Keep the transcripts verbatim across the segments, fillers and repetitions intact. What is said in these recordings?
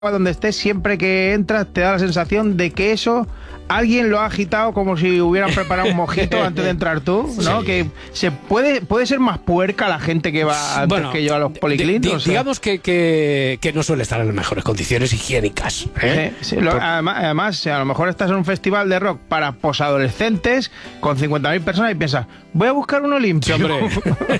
donde estés, siempre que entras te da la sensación de que eso alguien lo ha agitado como si hubieran preparado un mojito antes de entrar tú, ¿no? Sí. Que se puede puede ser más puerca la gente que va antes bueno, que yo a los policlínicos. Di, di, digamos que, que, que no suele estar en las mejores condiciones higiénicas, ¿eh? Sí, sí, lo, Por... además, además, a lo mejor estás en un festival de rock para posadolescentes con cincuenta mil personas y piensas, voy a buscar uno limpio. Sí, hombre.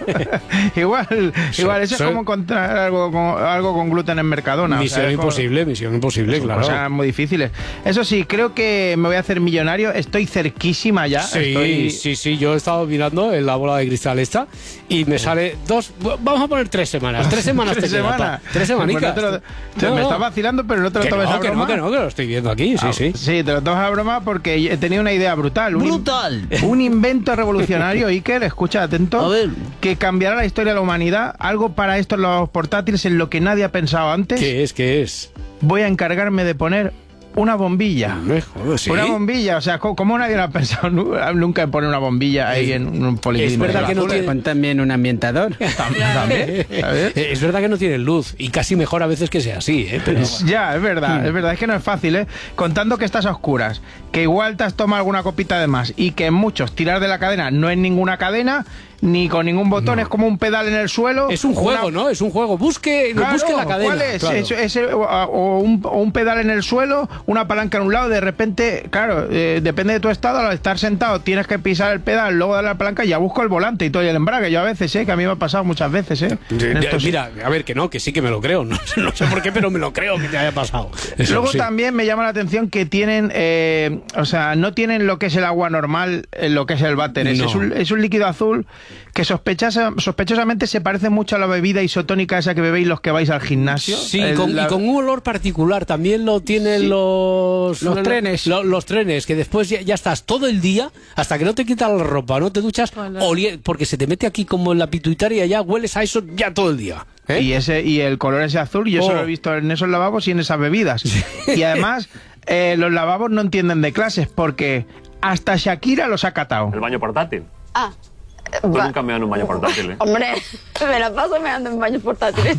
igual, so, igual, eso so, es como encontrar algo con, algo con gluten en Mercadona. Misión o sea, imposible, como, misión imposible, claro. Cosas muy difíciles. Eso sí, creo que me voy a hacer millonario. Estoy cerquísima ya. Sí, estoy... sí, sí. Yo he estado mirando en la bola de cristal esta y me sale dos. Vamos a poner tres semanas. Tres semanas ¿Tres te queda, semanas? Tres semanicas. Pues no te lo, no, me no. estás vacilando, pero no te lo tomes no, a broma. Que no, que no, que lo estoy viendo aquí. Sí, ah, sí. Sí, te lo tomas a broma porque he tenido una idea brutal. Un ¡Brutal! In, un invento revolucionario, Iker, escucha atento. A ver. Que cambiará la historia de la humanidad. Algo para estos los portátiles en lo que nadie ha pensado antes. ¿Qué es? ¿Qué es? Voy a encargarme de poner una bombilla. Me jodo, ¿sí? Una bombilla, o sea, ¿cómo nadie lo ha pensado nunca en poner una bombilla ahí en un policlínico? Es verdad que no tiene... Pon también un ambientador. ¿También? Es verdad que no tiene luz y casi mejor a veces que sea así, ¿eh? Pero... Ya, es verdad, es verdad, es que no es fácil, ¿eh? Contando que estás a oscuras, que igual te has tomado alguna copita de más y que en muchos tirar de la cadena no es ninguna cadena, ni con ningún botón, no. Es como un pedal en el suelo. Es un juego, una... ¿no? Es un juego. Busque, claro, busque la cadena. ¿Cuál es? Claro. Es, es, o, o, un, o un pedal en el suelo, una palanca en un lado, de repente, claro, eh, depende de tu estado, al estar sentado tienes que pisar el pedal, luego darle la palanca y ya busco el volante y todo y el embrague. Yo a veces, ¿eh? Que a mí me ha pasado muchas veces, ¿eh? Estos... Mira, a ver, que no, que sí que me lo creo. No, no sé por qué, pero me lo creo que te haya pasado. Eso, luego sí. También me llama la atención que tienen, eh, o sea, no tienen lo que es el agua normal, en lo que es el váter. No. Es, un, es un líquido azul que sospechas, sospechosamente se parece mucho a la bebida isotónica esa que bebéis los que vais al gimnasio. Sí, el, con, la... y con un olor particular. También lo tienen sí. los, los, los trenes. Los, los trenes, que después ya, ya estás todo el día, hasta que no te quitas la ropa, no te duchas, olie, porque se te mete aquí como en la pituitaria, ya hueles a eso ya todo el día. ¿Eh? Y ese y el color ese azul, yo oh. solo he visto en esos lavabos y en esas bebidas. Sí. Y además, eh, los lavabos no entienden de clases, porque hasta Shakira los ha catado. El baño portátil. Ah. Tú nunca me dan un baño portátil, ¿eh? Hombre, me la paso meando en baños portátiles.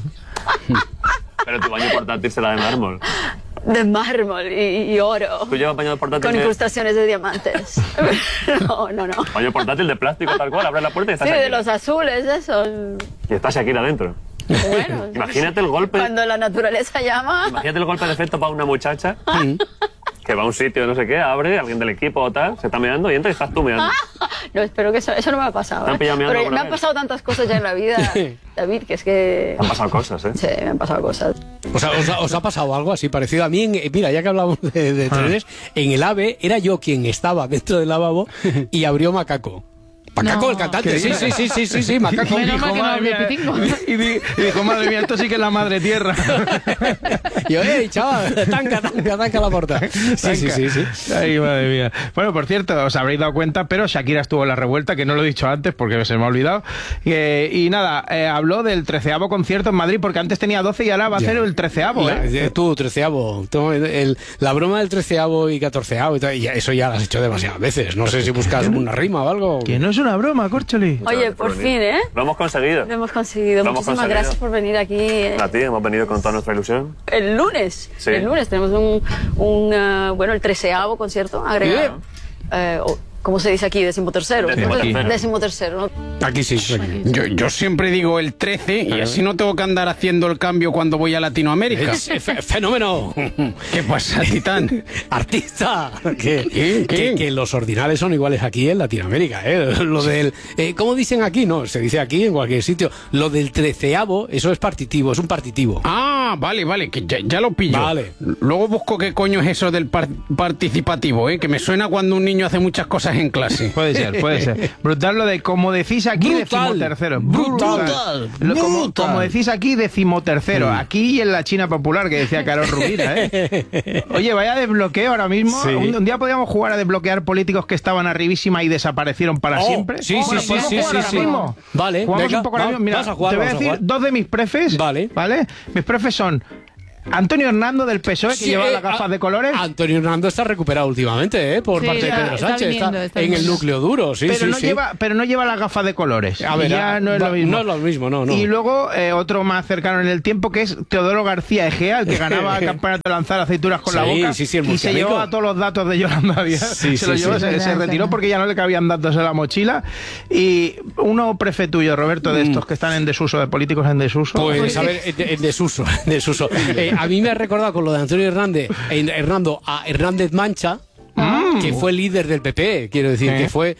Pero tu baño portátil será de mármol. De mármol y, y oro. ¿Tú llevas baño portátil? Con incrustaciones de diamantes. No, no, no. Baño portátil de plástico tal cual, abres la puerta y está Sí, Shakira. De los azules, eso. Y está Shakira adentro. Bueno. Imagínate el golpe... Cuando la naturaleza llama... Imagínate el golpe de efecto para una muchacha que va a un sitio, no sé qué, abre, alguien del equipo o tal, se está meando y entra y estás tú meando. No, espero que eso, eso no me ha pasado. ¿eh? Pero me han pasado tantas cosas ya en la vida, David, que es que... Me han pasado cosas, ¿eh? Sí, me han pasado cosas. O sea, ¿os, ha, ¿os ha pasado algo así parecido? A mí, en, mira, ya que hablamos de, de trenes, ah. en el AVE era yo quien estaba dentro del lavabo y abrió Macaco. Macaco, no. El cantante, sí, sí, sí, sí, sí, sí, Macaco. Menos mal que no mía, y, y, y dijo, madre mía, esto sí que es la madre tierra. Y yo, hey, chaval, tanca, tanca, tanca la puerta. Sí, tanca. sí, sí, sí. Ay, madre mía. Bueno, por cierto, os habréis dado cuenta, pero Shakira estuvo en la revuelta, que no lo he dicho antes porque se me ha olvidado. Eh, y nada, eh, habló del treceavo concierto en Madrid, porque antes tenía doce y ahora va a hacer el treceavo, ¿eh? La, tú, treceavo. Tú, el, la broma del treceavo y catorceavo, y tal, y eso ya lo has hecho demasiadas veces. No sé si buscas una rima o algo. Que no es una broma, Córcholi. Oye, por fin, ¿eh? Lo hemos conseguido. Lo hemos conseguido. Lo Muchísimas hemos conseguido. gracias por venir aquí. ¿eh? A ti, hemos venido con toda nuestra ilusión. El lunes. Sí. El lunes tenemos un, un uh, bueno, el treceavo concierto agregado. Eh, ¿Cómo se dice aquí? Decimotercero. Decimotercero. Decimotercero, ¿no? Aquí sí. Aquí. Yo, yo siempre digo el trece y así no tengo que andar haciendo el cambio cuando voy a Latinoamérica. Es, fe, ¡Fenómeno! ¿Qué pasa, Titán? ¡Artista! Que, ¿Qué? ¿Qué? Que, que los ordinales son iguales aquí en Latinoamérica, ¿eh? Lo del... Eh, ¿Cómo dicen aquí? No, se dice aquí en cualquier sitio. Lo del treceavo, eso es partitivo, es un partitivo. Ah, vale, vale, que ya, ya lo pillo. Vale. Luego busco qué coño es eso del par participativo, ¿eh? Que me suena cuando un niño hace muchas cosas en clase. Puede ser, puede ser. Brutal lo de, como decís aquí, decimotercero. Brutal. Brutal. Lo, como, como decís aquí, decimotercero. Mm. Aquí y en la China popular, que decía Carol Rubira, ¿eh? Oye, vaya desbloqueo ahora mismo. Sí. Un, un día podíamos jugar a desbloquear políticos que estaban arribísima y desaparecieron para oh, siempre. Sí, sí, sí, sí, sí, sí. Vale. Jugamos venga, un poco ahora mismo. Mira, jugar, te voy a decir a dos de mis prefes. Vale. ¿Vale? Mis prefes son Antonio Hernando del P S O E, que Sí, lleva eh, las gafas a- de colores. Antonio Hernando está recuperado últimamente, ¿eh? Por Sí, parte de está- Pedro está Sánchez. viniendo, está está en el viniendo. núcleo duro, sí, pero, sí, no sí. lleva, pero no lleva las gafas de colores. A ver, ya a- no es lo va- mismo. no es lo mismo, no, no. Y luego eh, otro más cercano en el tiempo, que es Teodoro García Egea, el que ganaba el campeonato de lanzar aceitunas con la Sí, boca. sí, sí, el y se multiamico. llevó todos los datos de Yolanda Díaz. Sí, se sí, los llevó, sí. se, se Verdad, retiró verdad. porque ya no le cabían datos en la mochila. Y uno prefe tuyo, Roberto, de estos que están en desuso, de políticos en desuso. Pues, a ver, en, en desuso, en desuso. Eh, a mí me ha recordado con lo de Antonio Hernández, eh, Hernando a Hernández Mancha, que fue líder del P P, quiero decir, ¿Eh? que fue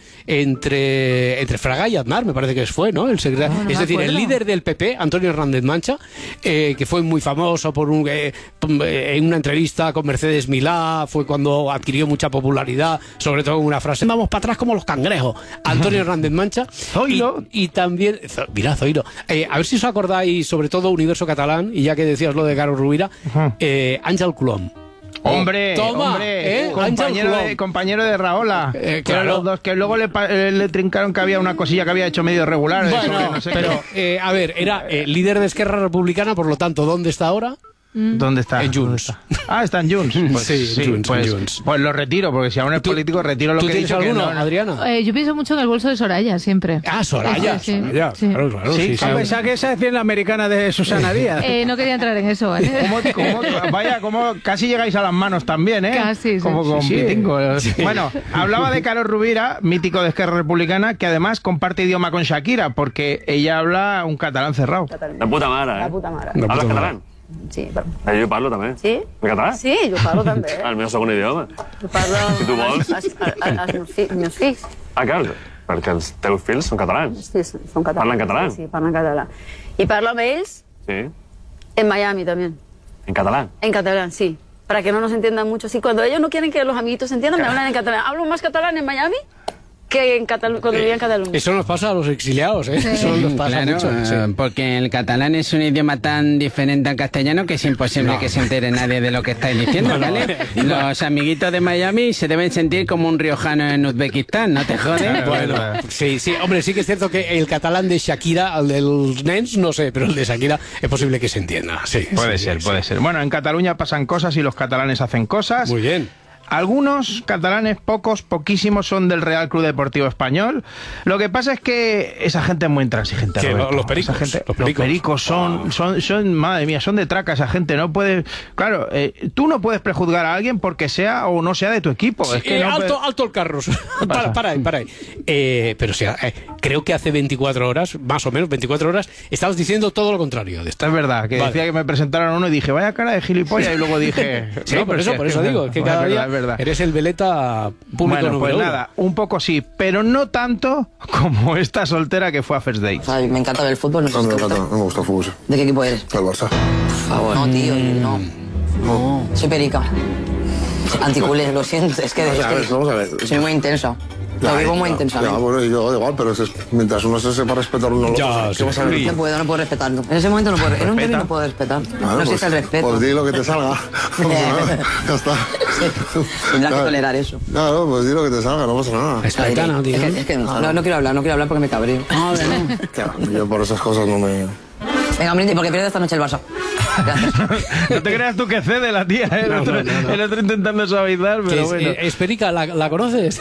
entre, entre Fraga y Aznar, me parece que fue, ¿no? El secretario, No, no es me decir, el acuerdo. líder del P P, Antonio Hernández Mancha, eh, que fue muy famoso por un, eh, en una entrevista con Mercedes Milá, fue cuando adquirió mucha popularidad, sobre todo en una frase, vamos para atrás como los cangrejos. Antonio Hernández Mancha. Zoilo. Y, y también, Zo- mira, Zoilo, eh, a ver si os acordáis, sobre todo Universo Catalán, y ya que decías lo de Carlos Rubira, eh, Ángel Colom. Hombre, Toma, hombre, ¿eh? compañero, Ángel de, Colom. compañero de Raola. Eh, Que eran claro. los dos, que luego le, pa- eh, le trincaron que había una cosilla que había hecho medio regular. eso, Bueno, que no sé qué. pero, eh, a ver, era eh, líder de Esquerra Republicana, por lo tanto, ¿dónde está ahora? ¿Dónde está? En ¿Dónde Junts. está? Ah, está en Junts. Pues, Sí, en Junts, pues, en Junts. pues lo retiro, porque si aún es político, retiro lo ¿Tú que he tienes dicho. que alguno, no, no. Adriana? Eh, yo pienso mucho en el bolso de Soraya, siempre. Ah, Soraya, Sí, sí, Soraya, sí. claro, claro. Sí, Sí, sí. Ah, pensaba que esa es la americana de Susana Díaz. Eh, no quería entrar en eso, ¿vale? ¿Cómo- cómo- vaya, como casi llegáis a las manos también, ¿eh? Casi, sí. Como con Sí, sí. Pitingo. Bueno, hablaba de Carlos Rubira, mítico de Esquerra Republicana, que además comparte idioma con Shakira, porque ella habla un catalán cerrado. La puta mare, eh? La puta mare. La puta Hablas madre. catalán? Sí, però... Eh, jo parlo també. Sí? En català? Sí, jo parlo també. Ah, el meu segon idioma. Jo parlo Si tu vols. als, als, als meus, fills, meus fills. Ah, clar, perquè els teus fills són catalans. Sí, són catalans. Parlen català? Sí, parlen català. I parlo amb ells Sí, en Miami también. en català. En catalán, sí. Para que no nos entiendan mucho. Sí, cuando ellos no quieren que los amiguitos se entiendan, me hablan en catalán. Hablo más catalán en Miami que en Catalu cuando vivía en Cataluña. Eso nos pasa a los exiliados, ¿eh? Eso nos pasa Claro, mucho. sí. eh, porque el catalán es un idioma tan diferente al castellano que es imposible que se entere nadie de lo que estáis diciendo, ¿vale? Los amiguitos de Miami se deben sentir como un riojano en Uzbekistán, ¿no te jodes? Bueno, sí, sí, hombre, sí que es cierto que el catalán de Shakira, el del Nens, no sé, pero el de Shakira es posible que se entienda, sí. Puede sí, ser, sí, puede ser. Bueno, en Cataluña pasan cosas y los catalanes hacen cosas. Muy bien. Algunos catalanes, pocos, poquísimos, son del Real Club Deportivo Español. Lo que pasa es que esa gente es muy intransigente. Que Roberto. lo- los pericos, Esa gente- los los pericos. pericos son, son, son, madre mía, son de traca esa gente. No puede, claro, eh, tú no puedes prejuzgar a alguien porque sea o no sea de tu equipo. Es que Eh, no alto, puede- alto el carros. para, para ahí, para ahí. Eh, pero sí, eh, creo que hace veinticuatro horas, más o menos veinticuatro horas, estabas diciendo todo lo contrario de esto. Es verdad, que Vale. decía que me presentaron uno y dije, vaya cara de gilipollas, y luego dije... Sí, no, por pero eso, sí, por es eso que- digo, es que es cada verdad, día es verdad. eres el veleta público Bueno, pues número uno. nada, un poco sí, pero no tanto como esta soltera que fue a First Dates. Ay, me encanta ver el fútbol, no sé A si mí me te encanta, gusta. no me gusta el fútbol. ¿De qué equipo eres? El Barça. Por favor. No, tío, no. No. Soy perica. Anticulé, lo siento, es que, Vamos es a ver, que vamos a ver. soy muy intensa. Lo vivo muy ya, intensamente. Ya, bueno, y yo da igual, pero es, mientras uno se sepa respetar uno al otro, Ya, ¿qué sí. vas a ver? No puedo, no puedo respetarlo. En ese momento no puedo, en un derbi no puedo respetar. Claro, no existe pues, el respeto. Pues di lo que te salga. No pasa nada, ya está. Tendrás que Claro. tolerar eso. Claro, pues di lo que te salga, no pasa nada. Es paetana, es tío. que, es que no, no, no quiero hablar, no quiero hablar porque me cabreo. Ah, bueno. Claro, yo por esas cosas no me... Venga, brindis, porque pierde esta noche el Barça. Gracias. No te creas tú que cede la tía, ¿eh? el, No, otro, no, no, no. el otro intentando suavizar, Que pero es, bueno. eh, Esperica, ¿la, la conoces?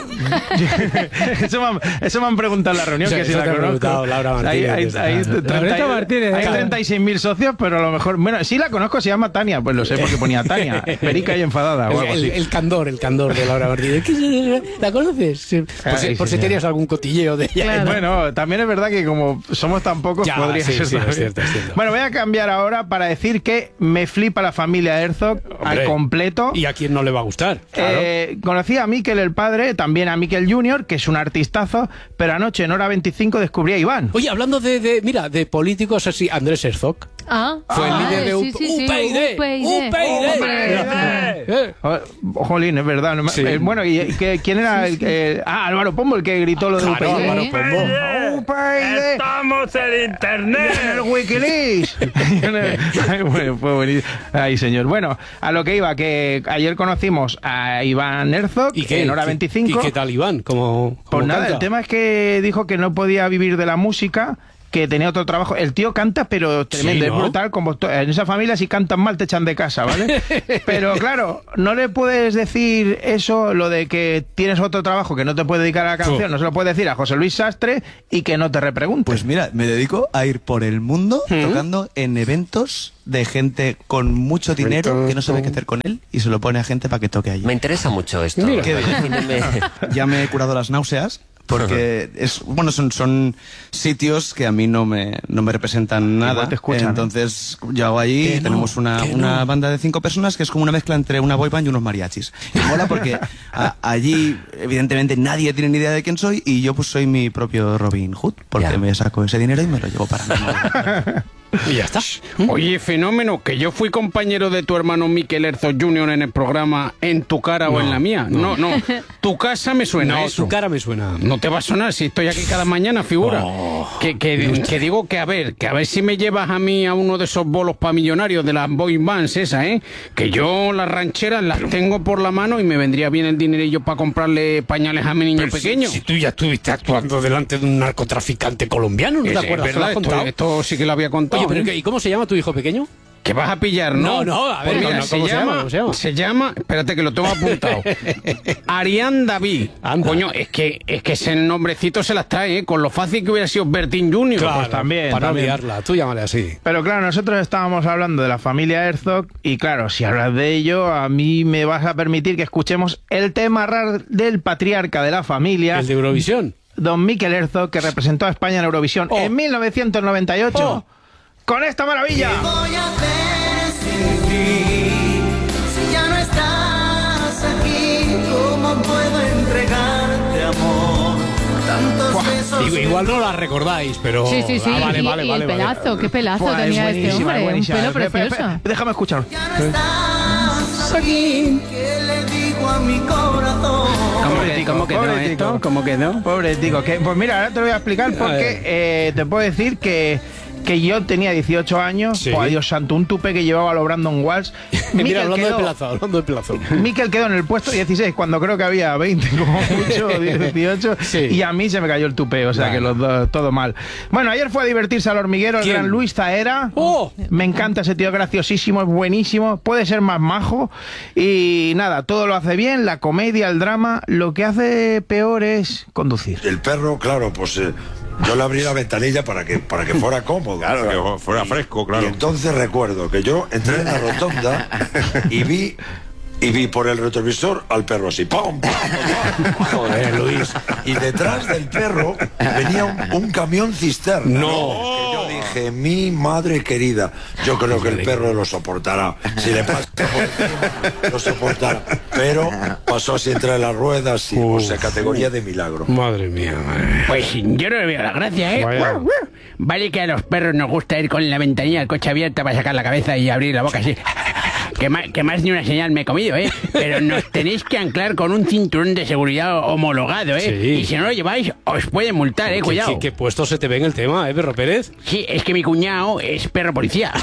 eso, me han, eso me han preguntado en la reunión, Eso- que si eso la te ha conozco. preguntado Laura Martínez, Hay, hay, desde- hay, Laurita treinta, Martínez, hay claro. treinta y seis mil socios, pero a lo mejor... Bueno, sí la conozco, se llama Tania, pues lo sé porque ponía Tania. Esperica y enfadada o El, algo el- así. el candor, el candor de Laura Martínez. ¿Qué es- ¿La conoces? Sí. Por, si, Ay, por sí, si sí. tenías algún cotilleo de ella. Bueno, también es verdad que como somos tan pocos, Ya, podría sí, ser sí, es también. cierto, es cierto. Bueno, voy a cambiar ahora para decir que me flipa la familia Herzog al Hombre, completo. ¿Y a quién no le va a gustar? Claro. Eh, conocí a Miquel el padre, también a Miquel junior, que es un artistazo, pero anoche en hora veinticinco descubrí a Iván. Oye, hablando de, de, mira, de políticos así, Andrés Herzog Ah, fue el ah, líder de sí, U- sí, sí, U P y D. U P y D. U P y D. ¡Hombre! Eh, Oh, jolín, es verdad. no me- Sí. eh, bueno, ¿y y qué- quién era? el que- ah, Álvaro Pombo, el que gritó lo de Claro, U P y D. Álvaro Pombo. U P y D. Estamos en internet. En el Wikileaks. Ay, bueno, fue buenísimo. Ay, señor. Bueno, a lo que iba, que ayer conocimos a Iván Herzog ¿Y qué? en hora ¿Qué- veinticinco. ¿Y qué tal, Iván? ¿Cómo, Pues cómo nada, canta? el tema es que dijo que no podía vivir de la música, que tenía otro trabajo. El tío canta, pero tremendo, Sí, ¿no? es brutal. Como to- en esa familia, si cantan mal, te echan de casa, ¿vale? Pero claro, no le puedes decir eso, lo de que tienes otro trabajo que no te puede dedicar a la canción, no se lo puedes decir a José Luis Sastre y que no te repregunte. Pues mira, me dedico a ir por el mundo ¿Mm? tocando en eventos de gente con mucho dinero que no sabe qué hacer con él y se lo pone a gente para que toque allí. Me interesa mucho esto. Mira. Qué bien. Defíneme. Ya me he curado las náuseas porque es bueno son son sitios que a mí no me no me representan nada. te escuchan, ¿eh? Entonces yo hago allí, no, tenemos una, que una no. banda de cinco personas que es como una mezcla entre una boy band y unos mariachis. Y mola porque a- allí evidentemente nadie tiene ni idea de quién soy y yo pues soy mi propio Robin Hood porque Ya. me saco ese dinero y me lo llevo para mí. Y ya está. Oye, fenómeno, que yo fui compañero de tu hermano Mikel Herzog junior en el programa En tu cara o No, en la mía. No, no. Tu casa me suena No, eso. su cara me suena. No te va a sonar si estoy aquí cada mañana, figura. Oh, que, que, que digo que a ver, que a ver si me llevas a mí a uno de esos bolos para millonarios de las boy bands esa, ¿eh? Que yo las rancheras las tengo por la mano y me vendría bien el dinerillo para comprarle pañales a mi niño Pero si- pequeño. Si, tú ya estuviste actuando delante de un narcotraficante colombiano, ¿no te Es- acuerdas? es ¿Te lo verdad, has contado? esto, esto sí que lo había contado. Oye, pero ¿eh? ¿qué- ¿y cómo se llama tu hijo pequeño? Que vas a pillar, ¿no? No, no, a ver, Pues mira, no, se, ¿cómo se llama, llama? ¿Cómo se llama? se llama, espérate que lo tengo apuntado. Arián David. Anda. Coño, es que, es que ese nombrecito se las trae, ¿eh? Con lo fácil que hubiera sido Bertín junior Claro, pues también, Para también. no liarla, tú llámale así. Pero claro, nosotros estábamos hablando de la familia Herzog y claro, si hablas de ello, a mí me vas a permitir que escuchemos el tema rar del patriarca de la familia, El de Eurovisión. don Mikel Herzog, que representó a España en Eurovisión Oh. en mil novecientos noventa y ocho. Oh. Con esta maravilla. Voy a hacer sin ti, si ya no estás aquí, ¿cómo puedo entregarte amor? Tantos besos. Digo, igual no la recordáis, pero... Sí, sí, sí. Ah, vale, y, vale, y vale, el vale. pelazo, qué pelazo Buah, es tenía este buenísima, es hombre. Un buenísima. pelo Espera, espera, precioso. espera, déjame escucharlo. Ya no estás aquí, ¿qué le digo a mi corazón? ¿Cómo, Pobre que- tico, cómo quedó pobre esto? tico. ¿Cómo quedó? Pobre tico, que pues mira, ahora te lo voy a explicar porque eh, te puedo decir que que yo tenía dieciocho años, Sí. oh, Dios santo, un tupe que llevaba a los Brandon Walsh. Mira, Mikel hablando de quedó- pelazo, hablando de pelazo. Mikel quedó en el puesto dieciséis cuando creo que había veinte como mucho, dieciocho, Sí. y a mí se me cayó el tupé, o sea Bueno. que los dos, todo mal. Bueno, ayer fue a divertirse al hormiguero el ¿Quién? gran Luis Zaera. ¡Oh! Me encanta ese tío, graciosísimo, es buenísimo, puede ser más majo y nada, todo lo hace bien, la comedia, el drama, lo que hace peor es conducir. El perro, claro, pues eh, yo le abrí la ventanilla para que, para que fuera cómodo. Claro, que fuera fresco, claro. Y entonces recuerdo que yo entré en la rotonda y vi y vi por el retrovisor al perro así. ¡Pum! ¡Pum! ¡Pum! Joder, Luis. Y detrás del perro venía un, un camión cisterna. No. Que yo dije, mi madre querida, yo creo que el perro lo soportará. Si le pasa por encima, lo soportará. Pero pasó así entre las ruedas y, o sea, categoría de milagro. Madre mía, madre. Pues yo no le veo la gracia, ¿eh? Vaya. Vale que a los perros nos gusta ir con la ventanilla del coche abierta para sacar la cabeza y abrir la boca así. Que más, que más ni una señal me he comido, ¿eh? Pero nos tenéis que anclar con un cinturón de seguridad homologado, ¿eh? Sí. Y si no lo lleváis, os pueden multar, ¿eh? ¿Qué, Cuidado. qué, qué puesto se te ve en el tema, eh, Perro Pérez? Sí, es que mi cuñado es perro policía.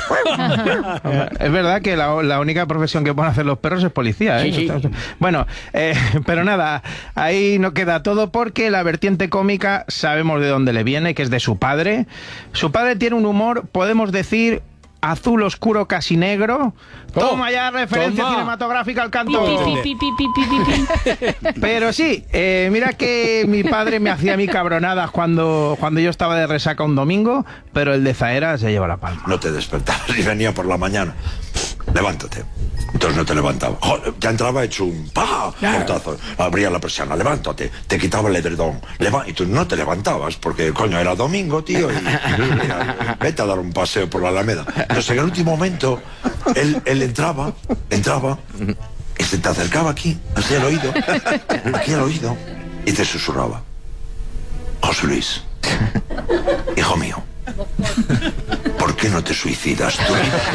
Es verdad que la, la única profesión que pueden hacer los perros es policía, ¿eh? Sí, sí. Bueno, eh, pero nada, ahí no queda todo porque la vertiente cómica sabemos de dónde le viene, que es de su padre. Su padre tiene un humor, podemos decir, azul oscuro casi negro. Toma ya referencia toma. cinematográfica al Pi, canto. pi, pi, pi, pi, pi, pi, pi. Pero sí, eh, mira que mi padre me hacía a mí cabronadas cuando, cuando yo estaba de resaca un domingo, pero el de Zaera se lleva la palma. No te despertabas y venía por la mañana. Levántate. Entonces no te levantaba. Joder, ya entraba hecho un pa, portazo. Abría la persiana, levántate. Te quitaba el edredón. Leva y tú no te levantabas porque, coño, era domingo, tío. Y, mira, vete a dar un paseo por la Alameda. Entonces, en el último momento, él, él entraba, entraba, y se te acercaba aquí, así al oído, aquí al oído, y te susurraba. José Luis, hijo mío, ¿por qué no te suicidas tú?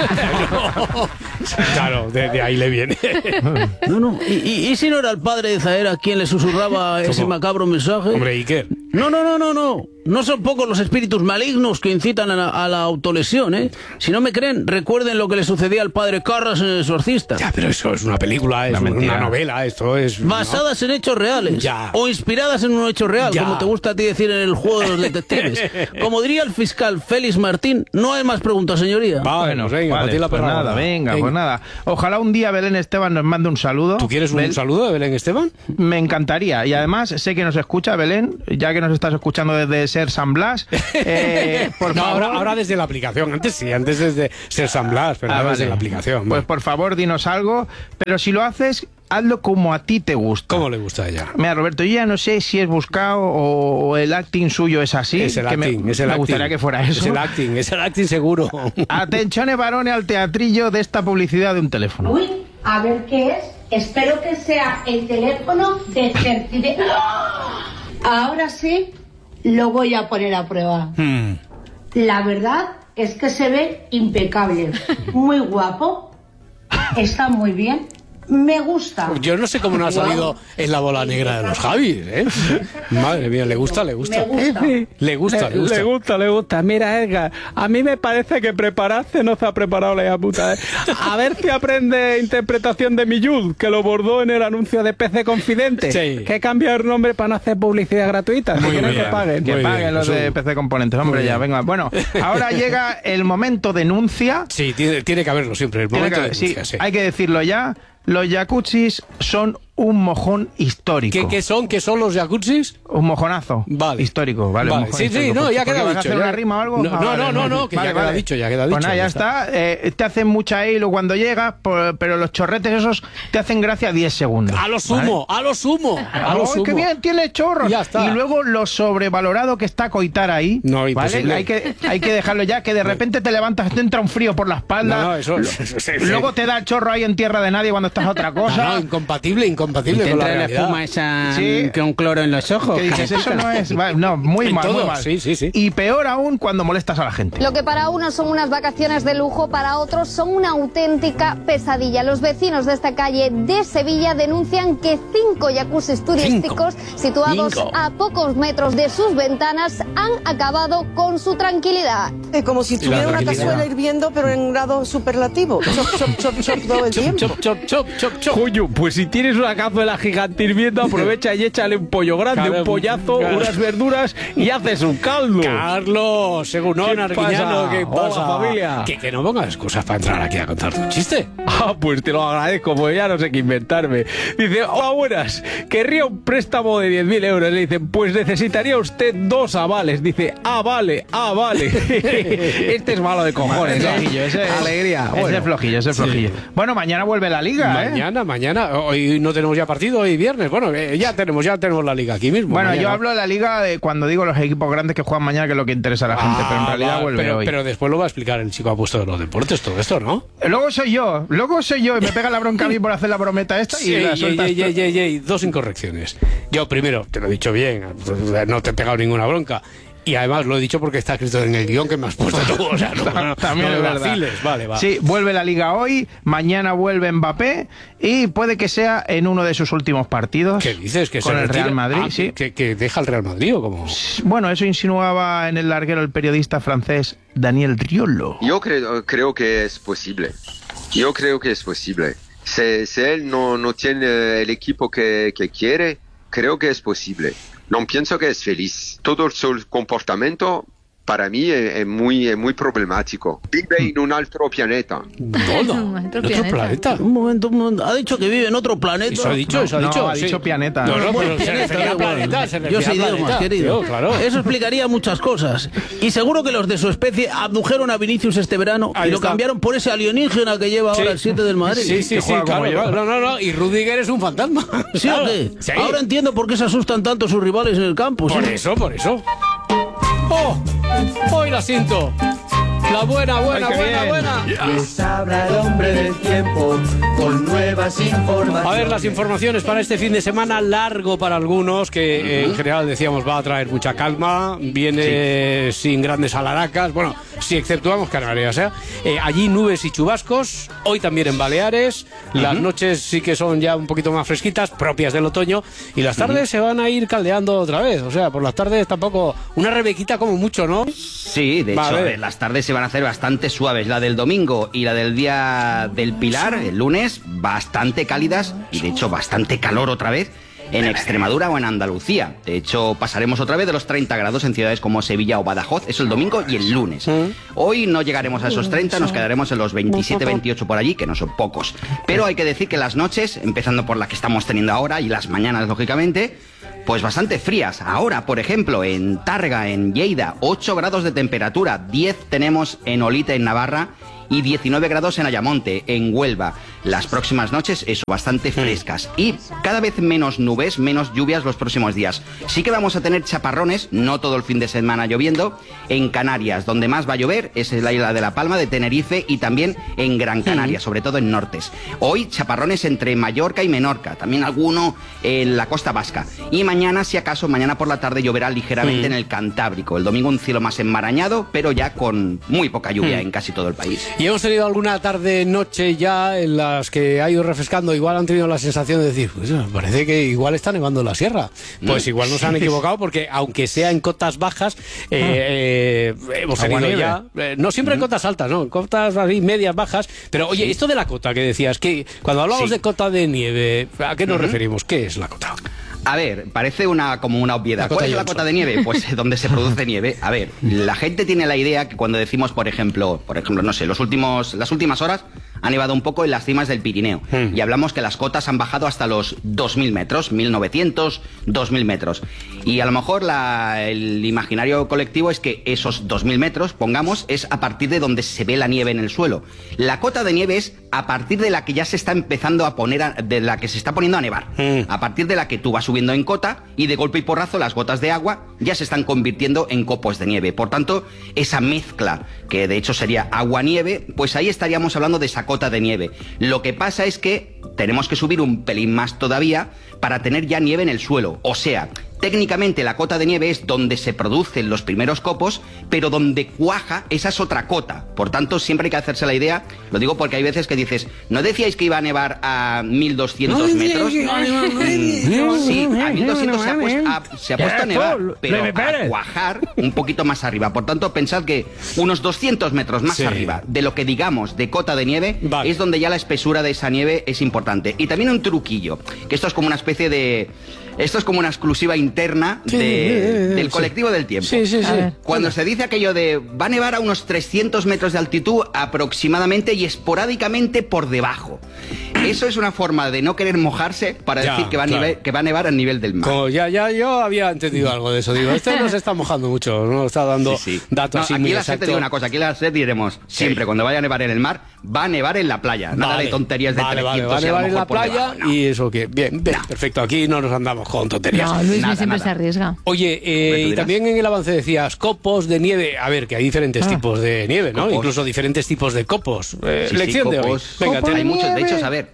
Claro, de, de ahí le viene. No, no. ¿Y, y, y si no era el padre de Zaera quien le susurraba ese ¿Cómo? macabro mensaje? Hombre, Iker. No, no, no, no, no. No son pocos los espíritus malignos que incitan a la, a la autolesión, ¿eh? Si no me creen, recuerden lo que le sucedía al padre Carras en El Exorcista. Ya, pero eso es una película, es una, una novela, esto es... Basadas ¿no? en hechos reales. Ya. O inspiradas en un hecho real, ya. como te gusta a ti decir en el juego de los detectives. Como diría el fiscal Félix Martín, no hay más preguntas, señoría. Bueno, venga, vale, la pues nada, venga, venga, pues nada. Ojalá un día Belén Esteban nos mande un saludo. ¿Tú quieres un Bel... saludo de Belén Esteban? Me encantaría. Y además sé que nos escucha Belén, ya que nos estás escuchando desde Ser San Blas. Eh, por no, favor... ahora, ahora desde la aplicación. Antes sí, antes desde Ser San Blas, pero ah, ahora vale. desde la aplicación. Pues bueno. por favor, dinos algo. Pero si lo haces, hazlo como a ti te gusta. ¿Cómo le gusta a ella? Mira, Roberto, yo ya no sé si es buscado o el acting suyo es así. Es el que acting, me, es el me acting. gustaría que fuera eso. Es el acting, es el acting seguro. Atención, varones, al teatrillo de esta publicidad de un teléfono. Uy, a ver qué es. Espero que sea el teléfono de Certide. Ahora sí, lo voy a poner a prueba. Hmm. La verdad es que se ve impecable. Muy guapo. Está muy bien. Me gusta. Yo no sé cómo no ha salido en la bola negra de los Javis, ¿eh? Madre mía, le gusta, le gusta. Me gusta. Le gusta, le gusta. Le gusta, le gusta. Mira, Edgar, a mí me parece que prepararse no se ha preparado la hija puta, ¿eh? A ver si aprende interpretación de Millud, que lo bordó en el anuncio de P C Confidente. Sí. Que cambia el nombre para no hacer publicidad gratuita. Muy si quieren bien, que paguen. Que paguen los de P C Componentes. Hombre, ya, venga. Bueno, ahora llega el momento denuncia. Sí, tiene, tiene que haberlo siempre, el momento que, de denuncia, sí, sí. Hay que decirlo ya. Los jacuzzis son un mojón histórico. ¿Qué, qué son? ¿Qué son los jacuzzis? Un mojonazo vale. histórico, vale. vale. Un sí, histórico. sí, no, ya queda dicho. ¿Vas a hacer ya... una rima o algo? No, ah, no, vale, no, no, no, que vale, ya queda vale. dicho, ya queda dicho. Pues nada, ya está. está. Eh, te hacen mucha hilo cuando llegas, por, pero los chorretes esos te hacen gracia diez segundos. A lo sumo, ¿vale? a lo sumo, a lo oh, sumo. ¡Qué bien tiene chorros! Ya está. Y luego lo sobrevalorado que está coitar ahí. No, ¿vale? Hay que, hay que dejarlo ya, que de repente te levantas, te entra un frío por la espalda. No, no, eso, lo, sí, sí. Luego te da el chorro ahí en tierra de nadie cuando estás a otra cosa. No, no, incompatible, incompatible con la realidad. La espuma esa sí. con cloro en los ojos. ¿Qué dices? Eso no es... No, muy en mal, todo, muy mal. Sí, sí, sí. Y peor aún cuando molestas a la gente. Lo que para unos son unas vacaciones de lujo, para otros son una auténtica pesadilla. Los vecinos de esta calle de Sevilla denuncian que cinco jacuzzis turísticos cinco. situados cinco. a pocos metros de sus ventanas han acabado con su tranquilidad. Es como si tuviera una cazuela hirviendo, pero en grado superlativo. Chop, chop, chop, chop todo el tiempo. Chop, chop, chop, chop, chop. Coño, pues si tienes una cazuela gigante hirviendo, aprovecha y échale un pollo grande, claro, un pollazo, claro. unas verduras y haces un caldo. Carlos, según no, Arguiñano, ¿qué pasa? Hola, familia. Que, que no pongas excusas para entrar aquí a contar tu chiste. Ah, pues te lo agradezco, pues ya no sé qué inventarme. Dice, hola, buenas, querría un préstamo de diez mil euros. Le dicen, pues necesitaría usted dos avales. Dice, ah, vale, ah, vale. Este es malo de cojones. Ese flojillo, ese es, alegría. Ese Bueno. es flojillo, ese es flojillo. Sí. Bueno, mañana vuelve la liga, Mañana, ¿eh? mañana. Hoy no tenemos ya partido, hoy viernes. Bueno, eh, ya tenemos, ya tenemos la liga aquí mismo. Bueno, mañana. yo hablo de la liga de cuando digo los equipos grandes que juegan mañana, que es lo que interesa a la gente, ah, pero en realidad va, vuelve pero, hoy. Pero después lo va a explicar el chico apuesto de los deportes, todo esto, ¿no? Luego soy yo, luego soy yo y me pega la bronca a mí por hacer la brometa esta y sí, la y, sueltas y, y, y, y, y, dos incorrecciones. Yo primero, te lo he dicho bien, no te he pegado ninguna bronca. Y además lo he dicho porque está escrito en el guión que me has puesto tú. O sea, no, no, también no es me verdad. vaciles. Vale, va. Sí, vuelve la liga hoy, mañana vuelve Mbappé y puede que sea en uno de sus últimos partidos. ¿Qué dices? Que con se el retira? Real Madrid, Ah, sí. Que, que deja el Real Madrid o cómo. Bueno, eso insinuaba en el larguero el periodista francés Daniel Riolo. Yo creo, creo que es posible. Yo creo que es posible. Si, si él no, no tiene el equipo que, que quiere, creo que es posible. No pienso que es feliz. Todo su comportamiento para mí es, es muy, es muy problemático. Vive en un otro planeta. ¿Dónde? ¿En otro planeta? Un momento, un momento. ¿Ha dicho que vive en otro planeta? Eso ha dicho, no, eso ha no, dicho. ha sí. dicho planeta. No, no, Bueno, pero se planeta, refería a bueno. planeta, se Yo refería sé a idiomas, planeta. querido. Tío, claro. Eso explicaría muchas cosas. Y seguro que los de su especie abdujeron a Vinicius este verano Ahí y lo está. cambiaron por ese alienígena que lleva Sí. ahora el siete del Madrid. Sí, sí, que sí, juega claro, como yo. claro. No, no, no. Y Rudiger es un fantasma. ¿Sí Claro. o qué? Sí. Ahora entiendo por qué se asustan tanto sus rivales en el campo. Por ¿sí? eso, por eso. ¡Oh! ¡Hoy la siento! La buena, buena, Ay, qué buena, bien. buena. Les habla el hombre del tiempo con nuevas informaciones. A ver, las informaciones para este fin de semana largo para algunos, que uh-huh. en general decíamos va a traer mucha calma, viene sí. sin grandes alaracas. Bueno, si exceptuamos Canarias, ¿eh? Eh, allí nubes y chubascos, hoy también en Baleares, las uh-huh. noches sí que son ya un poquito más fresquitas, propias del otoño, y las tardes uh-huh. se van a ir caldeando otra vez, o sea, por las tardes tampoco, una rebequita como mucho, ¿no? Sí, de hecho, vale. las tardes se van a hacer bastante suaves, la del domingo y la del día del Pilar, el lunes, bastante cálidas, y de hecho bastante calor otra vez, en Extremadura o en Andalucía. De hecho, pasaremos otra vez de los treinta grados en ciudades como Sevilla o Badajoz. Es el domingo y el lunes. Hoy no llegaremos a esos treinta, nos quedaremos en los veintisiete, veintiocho por allí, que no son pocos. Pero hay que decir que las noches, empezando por la que estamos teniendo ahora, y las mañanas, lógicamente, pues bastante frías. Ahora, por ejemplo, en Tárrega, en Lleida, ocho grados de temperatura, diez tenemos en Olite, en Navarra, y diecinueve grados en Ayamonte, en Huelva. Las próximas noches, eso, bastante frescas. Y cada vez menos nubes, menos lluvias los próximos días. Sí que vamos a tener chaparrones, no todo el fin de semana lloviendo, en Canarias. Donde más va a llover es en la isla de La Palma, de Tenerife, y también en Gran Canaria, sobre todo en nortes. Hoy, chaparrones entre Mallorca y Menorca, también alguno en la costa vasca. Y mañana, si acaso, mañana por la tarde lloverá ligeramente mm. en el Cantábrico. El domingo un cielo más enmarañado, pero ya con muy poca lluvia mm. en casi todo el país. Y hemos tenido alguna tarde-noche ya en las que ha ido refrescando, igual han tenido la sensación de decir, pues parece que igual está nevando en la sierra. Pues igual nos han equivocado, porque aunque sea en cotas bajas, eh, eh, hemos tenido Agua ya, eh, no siempre en cotas altas, no, en cotas así, medias, bajas, pero oye, sí. esto de la cota que decías, que cuando hablamos sí. de cota de nieve, ¿a qué nos uh-huh. referimos? ¿Qué es la cota? A ver, parece una como una obviedad. ¿Cuál es la cota de nieve? Pues donde se produce nieve. A ver, la gente tiene la idea que cuando decimos, por ejemplo, por ejemplo, no sé, los últimos, las últimas horas ha nevado un poco en las cimas del Pirineo. Hmm. Y hablamos que las cotas han bajado hasta los dos mil metros, mil novecientos, dos mil metros. Y a lo mejor la, el imaginario colectivo es que esos dos mil metros, pongamos, es a partir de donde se ve la nieve en el suelo. La cota de nieve es a partir de la que ya se está empezando a poner, a, de la que se está poniendo a nevar. Hmm. A partir de la que tú vas subiendo en cota y de golpe y porrazo las gotas de agua ya se están convirtiendo en copos de nieve. Por tanto, esa mezcla, que de hecho sería agua-nieve, pues ahí estaríamos hablando de esa cota de nieve. Lo que pasa es que tenemos que subir un pelín más todavía para tener ya nieve en el suelo. O sea, técnicamente la cota de nieve es donde se producen los primeros copos, pero donde cuaja, esa es otra cota. Por tanto, siempre hay que hacerse la idea, lo digo porque hay veces que dices, ¿no decíais que iba a nevar a mil doscientos metros? Sí, a mil doscientos se ha, puesto a, se ha puesto a nevar, pero a cuajar un poquito más arriba. Por tanto, pensad que unos doscientos metros más sí. arriba de lo que digamos de cota de nieve, vale. es donde ya la espesura de esa nieve es importante. Y también un truquillo, que esto es como una especie de... Esto es como una exclusiva interna de, sí, sí, del colectivo sí. del tiempo. Sí, sí, sí. Cuando se dice aquello de va a nevar a unos trescientos metros de altitud aproximadamente y esporádicamente por debajo. Eso es una forma de no querer mojarse para ya, decir que va, a claro. nivel, que va a nevar al nivel del mar. Como ya, ya, yo había entendido algo de eso. Digo, este no se está mojando mucho, no está dando sí, sí. datos no, así aquí muy la exactos. Te digo una cosa, aquí la SER diremos siempre, sí. cuando vaya a nevar en el mar, va a nevar en la playa. Nada vale. de tonterías de vale, trescientos. Vale, va a nevar en la playa debajo, no. y eso que... Bien, bien no. perfecto, aquí no nos andamos con tonterías. No, Luis nada, siempre nada. se arriesga. Oye, eh, y también en el avance decías copos de nieve. A ver, que hay diferentes ah. tipos de nieve, ¿no? Copos. Incluso diferentes tipos de copos. Eh, sí, lección sí, de hoy. Venga, Copos hay muchos. De hecho, a ver,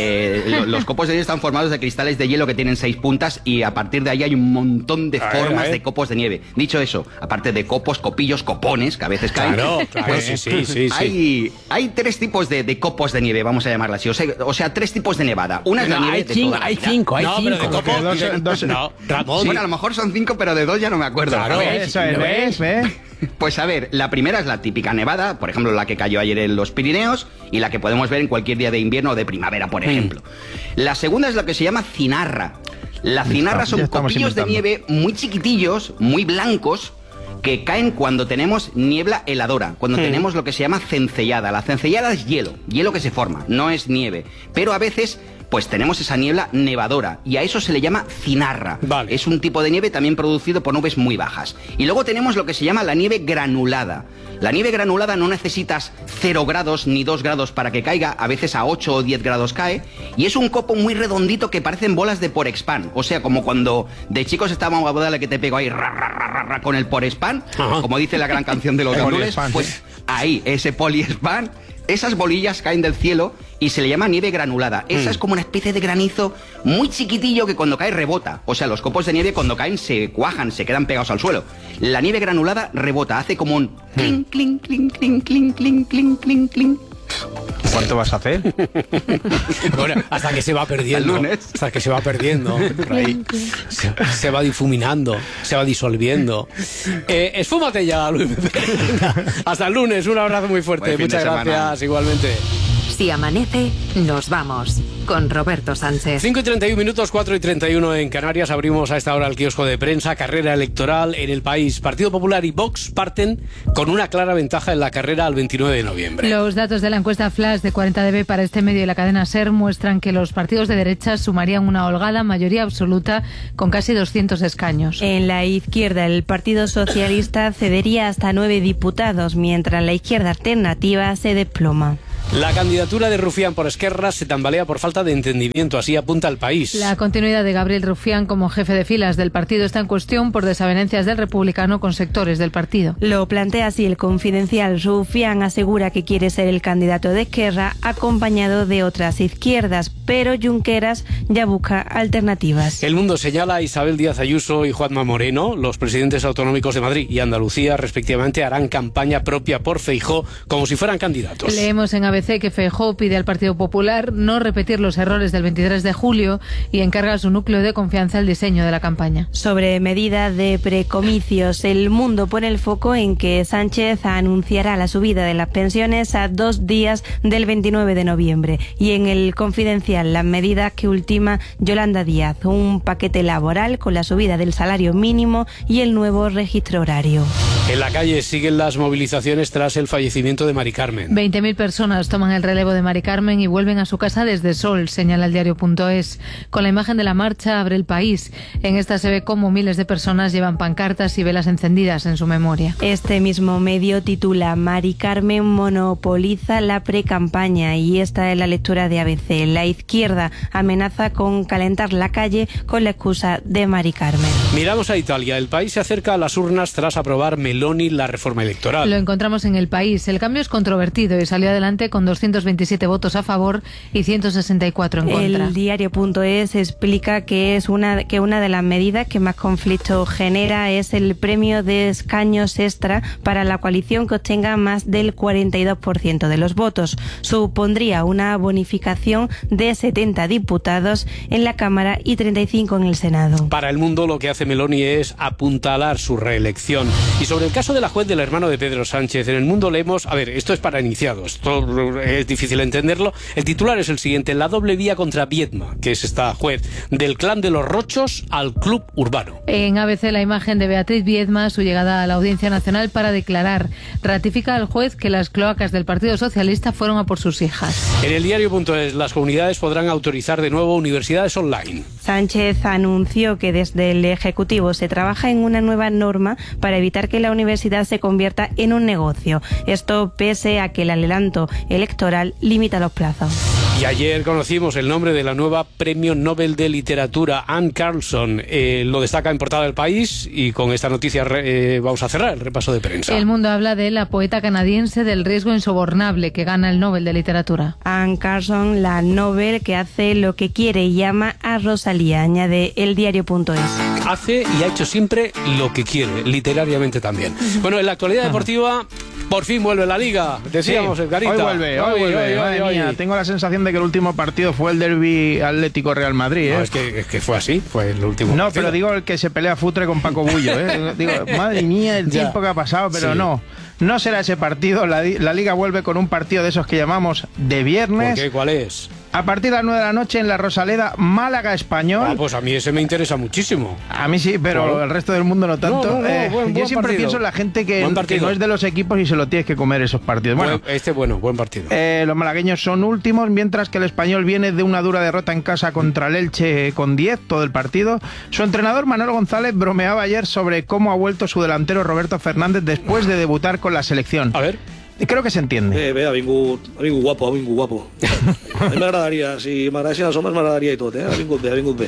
eh, los copos de nieve están formados de cristales de hielo que tienen seis puntas y a partir de ahí hay un montón de a formas ver, de copos de nieve. Dicho eso, aparte de copos, copillos, copones, que a veces caen. Claro, claro, pues, sí, sí, sí, hay, sí. hay tres tipos de, de copos de nieve, vamos a llamarla así. O sea, o sea tres tipos de nevada. Una es la no, nieve hay de cinco, toda la hay vida. cinco, hay no, cinco. Pero de copos, dos, de, dos, no, Ramón. Bueno, a lo mejor son cinco, pero de dos ya no me acuerdo. Claro, ¿ves? Eso es, ¿ves? ¿ves? Pues a ver, la primera es la típica nevada, por ejemplo, la que cayó ayer en los Pirineos y la que podemos ver en cualquier día de invierno o de primavera, por ejemplo. Mm. La segunda es la que se llama cinarra. La cinarra son copillos de nieve muy chiquitillos, muy blancos, que caen cuando tenemos niebla heladora, cuando mm. tenemos lo que se llama cencellada. La cencellada es hielo, hielo que se forma, no es nieve, pero a veces... pues tenemos esa niebla nevadora y a eso se le llama cinarra. Vale. Es un tipo de nieve también producido por nubes muy bajas. Y luego tenemos lo que se llama la nieve granulada. La nieve granulada no necesitas cero grados ni dos grados para que caiga, a veces a ocho o diez grados cae, y es un copo muy redondito que parecen bolas de Porexpan. O sea, como cuando de chicos estábamos a boda que te pego ahí ra, ra, ra, ra, ra, con el Porexpan, poliespan, como dice la gran canción de los gandules, pues ahí, ese poliespan, esas bolillas caen del cielo y se le llama nieve granulada. Esa mm. es como una especie de granizo muy chiquitillo que cuando cae rebota. O sea, los copos de nieve cuando caen se cuajan, se quedan pegados al suelo. La nieve granulada rebota, hace como un clink, clink, clink, clink, clink, clink, clink, clink, clink. ¿Cuánto vas a hacer? Bueno, hasta que se va perdiendo. Hasta que se va perdiendo. Se, se va difuminando, se va disolviendo. Eh, esfúmate ya, Luis. Hasta el lunes, un abrazo muy fuerte. Muchas gracias, igualmente. Si amanece, nos vamos con Roberto Sánchez. cinco y treinta y uno minutos, cuatro y treinta y uno en Canarias. Abrimos a esta hora el kiosco de prensa. Carrera electoral en el país. Partido Popular y Vox parten con una clara ventaja en la carrera al veintinueve de noviembre. Los datos de la encuesta Flash de cuarenta D B para este medio y la cadena SER muestran que los partidos de derecha sumarían una holgada mayoría absoluta con casi doscientos escaños. En la izquierda, el Partido Socialista cedería hasta nueve diputados, mientras la izquierda alternativa se desploma. La candidatura de Rufián por Esquerra se tambalea por falta de entendimiento, así apunta el país. La continuidad de Gabriel Rufián como jefe de filas del partido está en cuestión por desavenencias del republicano con sectores del partido. Lo plantea así el Confidencial. Rufián asegura que quiere ser el candidato de Esquerra acompañado de otras izquierdas, pero Junqueras ya busca alternativas. El Mundo señala a Isabel Díaz Ayuso y Juanma Moreno, los presidentes autonómicos de Madrid y Andalucía, respectivamente, harán campaña propia por Feijóo como si fueran candidatos. Leemos en A B C que Feijóo pide al Partido Popular no repetir los errores del veintitrés de julio y encarga a su núcleo de confianza el diseño de la campaña. Sobre medidas de precomicios, El Mundo pone el foco en que Sánchez anunciará la subida de las pensiones a dos días del veintinueve de noviembre. Y en El Confidencial, las medidas que ultima Yolanda Díaz, un paquete laboral con la subida del salario mínimo y el nuevo registro horario. En la calle siguen las movilizaciones tras el fallecimiento de Mari Carmen. veinte mil personas toman el relevo de Mari Carmen y vuelven a su casa desde Sol, señala el diario punto es. Con la imagen de la marcha abre El País. En esta se ve cómo miles de personas llevan pancartas y velas encendidas en su memoria. Este mismo medio titula Mari Carmen monopoliza la precampaña, y esta es la lectura de A B C. La izquierda amenaza con calentar la calle con la excusa de Mari Carmen. Miramos a Italia. El país se acerca a las urnas tras aprobar Meloni la reforma electoral. Lo encontramos en El País. El cambio es controvertido y salió adelante con doscientos veintisiete votos a favor y ciento sesenta y cuatro en contra. El diario punto es explica que es una que una de las medidas que más conflicto genera es el premio de escaños extra para la coalición que obtenga más del cuarenta y dos por ciento de los votos. Supondría una bonificación de setenta diputados en la Cámara y treinta y cinco en el Senado. Para El Mundo, lo que hace Meloni es apuntalar su reelección. Y sobre el caso de la juez del hermano de Pedro Sánchez, en El Mundo leemos, a ver, esto es para iniciados, esto es difícil entenderlo. El titular es el siguiente: la doble vía contra Viedma, que es esta juez, del clan de los Rochos al club urbano. En A B C, la imagen de Beatriz Viedma, su llegada a la Audiencia Nacional para declarar, ratifica al juez que las cloacas del Partido Socialista fueron a por sus hijas. En el diario punto es, las comunidades podrán autorizar de nuevo universidades online. Sánchez anunció que desde el Ejecutivo se trabaja en una nueva norma para evitar que la universidad se convierta en un negocio. Esto pese a que el adelanto electoral limita los plazos. Y ayer conocimos el nombre de la nueva Premio Nobel de Literatura, Anne Carlson. Eh, lo destaca en portada del País, y con esta noticia eh, vamos a cerrar el repaso de prensa. El Mundo habla de la poeta canadiense del riesgo insobornable que gana el Nobel de Literatura. Anne Carlson, la Nobel que hace lo que quiere y llama a Rosalía, añade el diario punto es. Hace y ha hecho siempre lo que quiere, literariamente también. Bueno, en la actualidad deportiva, por fin vuelve la Liga, decíamos, sí, Edgarita. Hoy vuelve, hoy, hoy vuelve, hoy, madre hoy, mía, hoy. Tengo la sensación de que el último partido fue el derbi Atlético Real Madrid, ¿eh? No, es que, es que fue así, fue el último No, partido. pero digo el que se pelea Futre con Paco Bullo, ¿eh? Digo, madre mía, el tiempo que ha pasado, pero sí. no. No será ese partido, la, la Liga vuelve con un partido de esos que llamamos de viernes. ¿Por qué? ¿Cuál es? A partir de las nueve de la noche en la Rosaleda, Málaga Español. Ah, pues a mí ese me interesa muchísimo. A mí sí, pero claro. El resto del mundo no tanto. No, no, no, eh, buen, yo buen siempre partido. pienso en la gente que, que no es de los equipos y se lo tienes que comer esos partidos. Bueno, buen, este bueno, buen partido. Eh, los malagueños son últimos, mientras que el Español viene de una dura derrota en casa contra el Elche con diez todo el partido. Su entrenador Manolo González bromeaba ayer sobre cómo ha vuelto su delantero Roberto Fernández después de debutar con la selección. A ver. creo que se entiende. Eh, bé, ha vingut, ha vingut guapo, ha vingut guapo. A mi m'agradaria, si m'agradessin els homes m'agradaria i tot, eh? Ha vingut bé, ha vingut bé.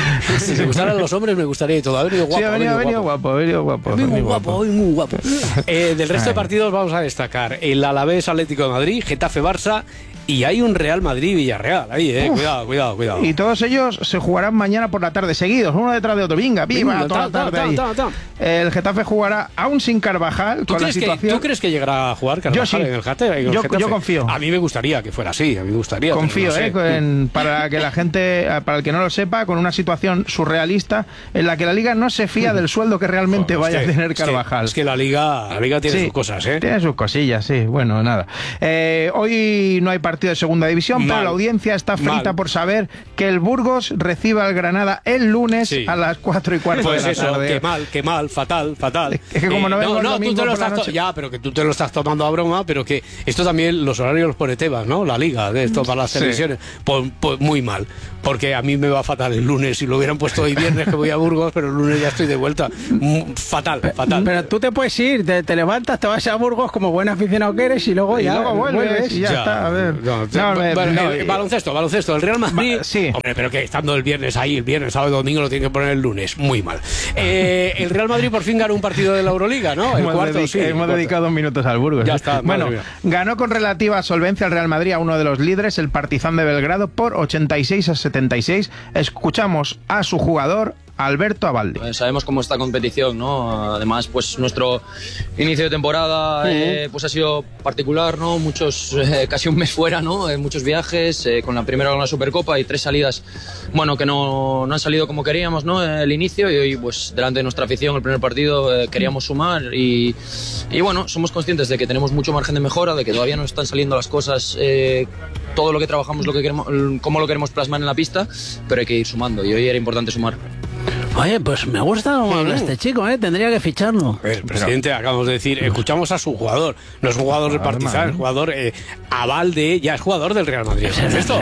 Si me gustaran los hombres me gustaría y todo. Ha venido guapo. Sí, ha venido, ha venido guapo, ha venido guapo. Ha venido guapo, ha venido guapo. Eh, del resto de partidos vamos a destacar el Alavés Atlético de Madrid, Getafe Barça. Y hay un Real Madrid-Villarreal ahí, eh. Uf. Cuidado, cuidado, cuidado. Y todos ellos se jugarán mañana por la tarde seguidos, uno detrás de otro. Venga, viva, toda la tarde ahí. Ta, ta, ta. El Getafe jugará aún sin Carvajal. ¿Tú, con crees la situación... que, ¿Tú crees que llegará a jugar Carvajal yo sí. en el Getafe? En el yo, Getafe? yo confío. A mí me gustaría que fuera así, a mí me gustaría. Confío, no sé. eh, en, para que la gente, para el que no lo sepa, con una situación surrealista en la que la Liga no se fía del sueldo que realmente Joder, vaya es que, a tener Carvajal. Es que, es que la Liga, la Liga tiene sí, sus cosas, ¿eh? Tiene sus cosillas, sí. Bueno, nada. Eh, hoy no hay partido de segunda división, Mal. pero la audiencia está frita Mal. por saber que el Burgos reciba al Granada el lunes sí. a las cuatro y cuarto pues de la eso, tarde. Qué mal, qué mal, fatal, fatal. Es que como no, eh, no, no tú te lo estás noche... ya, pero que tú te lo estás tomando a broma, pero que esto también los horarios los pone Tebas, ¿no? La Liga de esto para las sí. televisiones, pues, pues muy mal, porque a mí me va fatal el lunes. Si lo hubieran puesto hoy viernes que voy a Burgos, pero el lunes ya estoy de vuelta. Fatal, fatal. Pero tú te puedes ir, te, te levantas, te vas a Burgos como buen aficionado que eres y luego y ya luego vuelves, vuelves y ya, ya está. A ver, no, no, no, bueno, no, el, baloncesto, baloncesto, el Real Madrid. Va, sí. Hombre, pero que estando el viernes ahí, el viernes, sábado y domingo lo tiene que poner el lunes. Muy mal. Eh, el Real Madrid por fin ganó un partido de la Euroliga, ¿no? El hemos cuarto, dedic- sí. Hemos cuarto. dedicado minutos al Burgos. Ya está. Bueno, ganó con relativa solvencia el Real Madrid a uno de los líderes, el Partizan de Belgrado, por ochenta y seis a setenta y seis. Escuchamos a su jugador, Alberto Abalde. Eh, sabemos cómo está competición, ¿no? Además, pues nuestro inicio de temporada eh, pues ha sido particular, ¿no? Muchos, eh, casi un mes fuera, ¿no? Eh, muchos viajes, eh, con la primera con la Supercopa y tres salidas, bueno, que no, no han salido como queríamos, ¿no? El inicio y hoy, pues delante de nuestra afición, el primer partido eh, queríamos sumar y, y bueno, somos conscientes de que tenemos mucho margen de mejora, de que todavía no están saliendo las cosas, eh, todo lo que trabajamos, lo que queremos, cómo lo queremos plasmar en la pista, pero hay que ir sumando y hoy era importante sumar. Oye, pues me gusta cómo habla este chico, ¿eh? Tendría que ficharlo. El presidente, acabamos de decir, escuchamos a su jugador. No es un jugador del Partizan, es jugador eh, Abalde, ya es jugador del Real Madrid. ¿Es esto?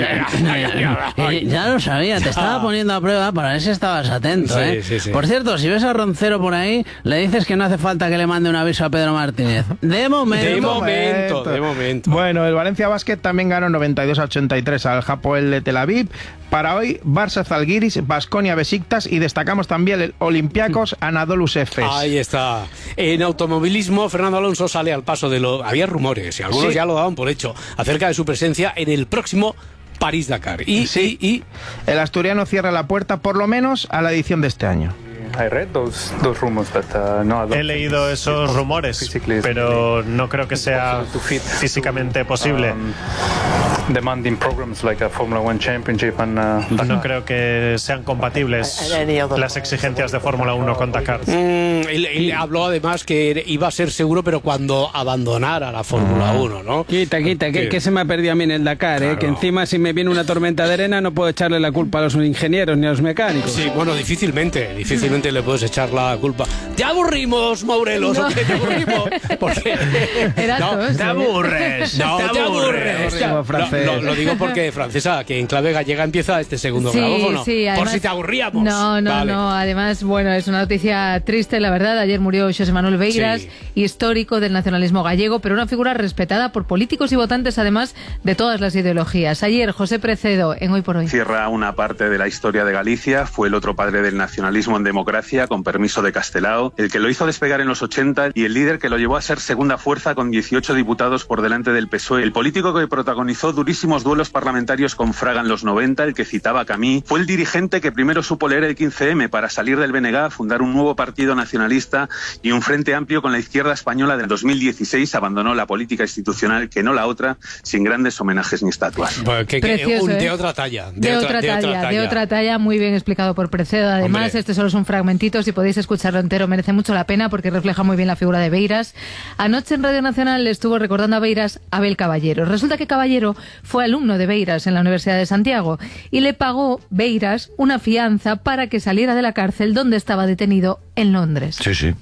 Ya lo sabía, te estaba poniendo a prueba para ver si estabas atento, sí, ¿eh? Sí, sí. Por cierto, si ves a Roncero por ahí, le dices que no hace falta que le mande un aviso a Pedro Martínez. De momento. De momento, de momento. Bueno, el Valencia Basket también ganó noventa y dos a ochenta y tres al Hapoel de Tel Aviv. Para hoy, Barça Zalgiris, Baskonia Besiktas y destacamos también el Olympiacos Anadolu Efes. Ahí está. En automovilismo, Fernando Alonso sale al paso de lo... Había rumores, y algunos sí. ya lo daban por hecho, acerca de su presencia en el próximo París-Dakar. Y, sí. y, y el asturiano cierra la puerta, por lo menos, a la edición de este año. He leído esos rumores, pero no creo que sea físicamente posible. No creo que sean compatibles las exigencias de Fórmula uno con Dakar. Mm, él, él habló además que iba a ser seguro, pero cuando abandonara la Fórmula uno, ¿no? Quita, quita, que, que se me ha perdido a mí en el Dakar, claro. ¿eh? Que encima si me viene una tormenta de arena no puedo echarle la culpa a los ingenieros ni a los mecánicos. Sí, bueno, difícilmente, difícilmente le puedes echar la culpa. ¡Te aburrimos, Morelos! No. ¿O qué te aburrimos? Porque... No, te aburres. No, te, te aburres. aburres. No, no, lo digo porque, Francesa, que en clave gallega empieza este segundo sí, grabófono. Sí, además, por si te aburríamos. No, no, vale. no. Además, bueno, es una noticia triste, la verdad. Ayer murió José Manuel Beiras, sí. histórico del nacionalismo gallego, pero una figura respetada por políticos y votantes, además, de todas las ideologías. Ayer, José Precedo, en Hoy por Hoy. Cierra una parte de la historia de Galicia. Fue el otro padre del nacionalismo en democracia, con permiso de Castelao, el que lo hizo despegar en los ochenta y el líder que lo llevó a ser segunda fuerza con dieciocho diputados por delante del P S O E. El político que protagonizó durísimos duelos parlamentarios con Fraga en los noventa, el que citaba a Camí, fue el dirigente que primero supo leer el quince eme para salir del B N G, fundar un nuevo partido nacionalista y un frente amplio con la izquierda española. Del dos mil dieciséis abandonó la política institucional, que no la otra, sin grandes homenajes ni estatuas. Bueno, que, que, Precioso, un, ¿eh? de otra talla. De, de, otra, otra, de, talla, otra talla, de otra talla, muy bien explicado por Precedo. Además, Hombre. este solo es un fragmentito, si podéis escucharlo entero merece mucho la pena porque refleja muy bien la figura de Beiras. Anoche en Radio Nacional le estuvo recordando a Beiras Abel Caballero. Resulta que Caballero fue alumno de Beiras en la Universidad de Santiago y le pagó Beiras una fianza para que saliera de la cárcel donde estaba detenido en Londres. Sí, sí.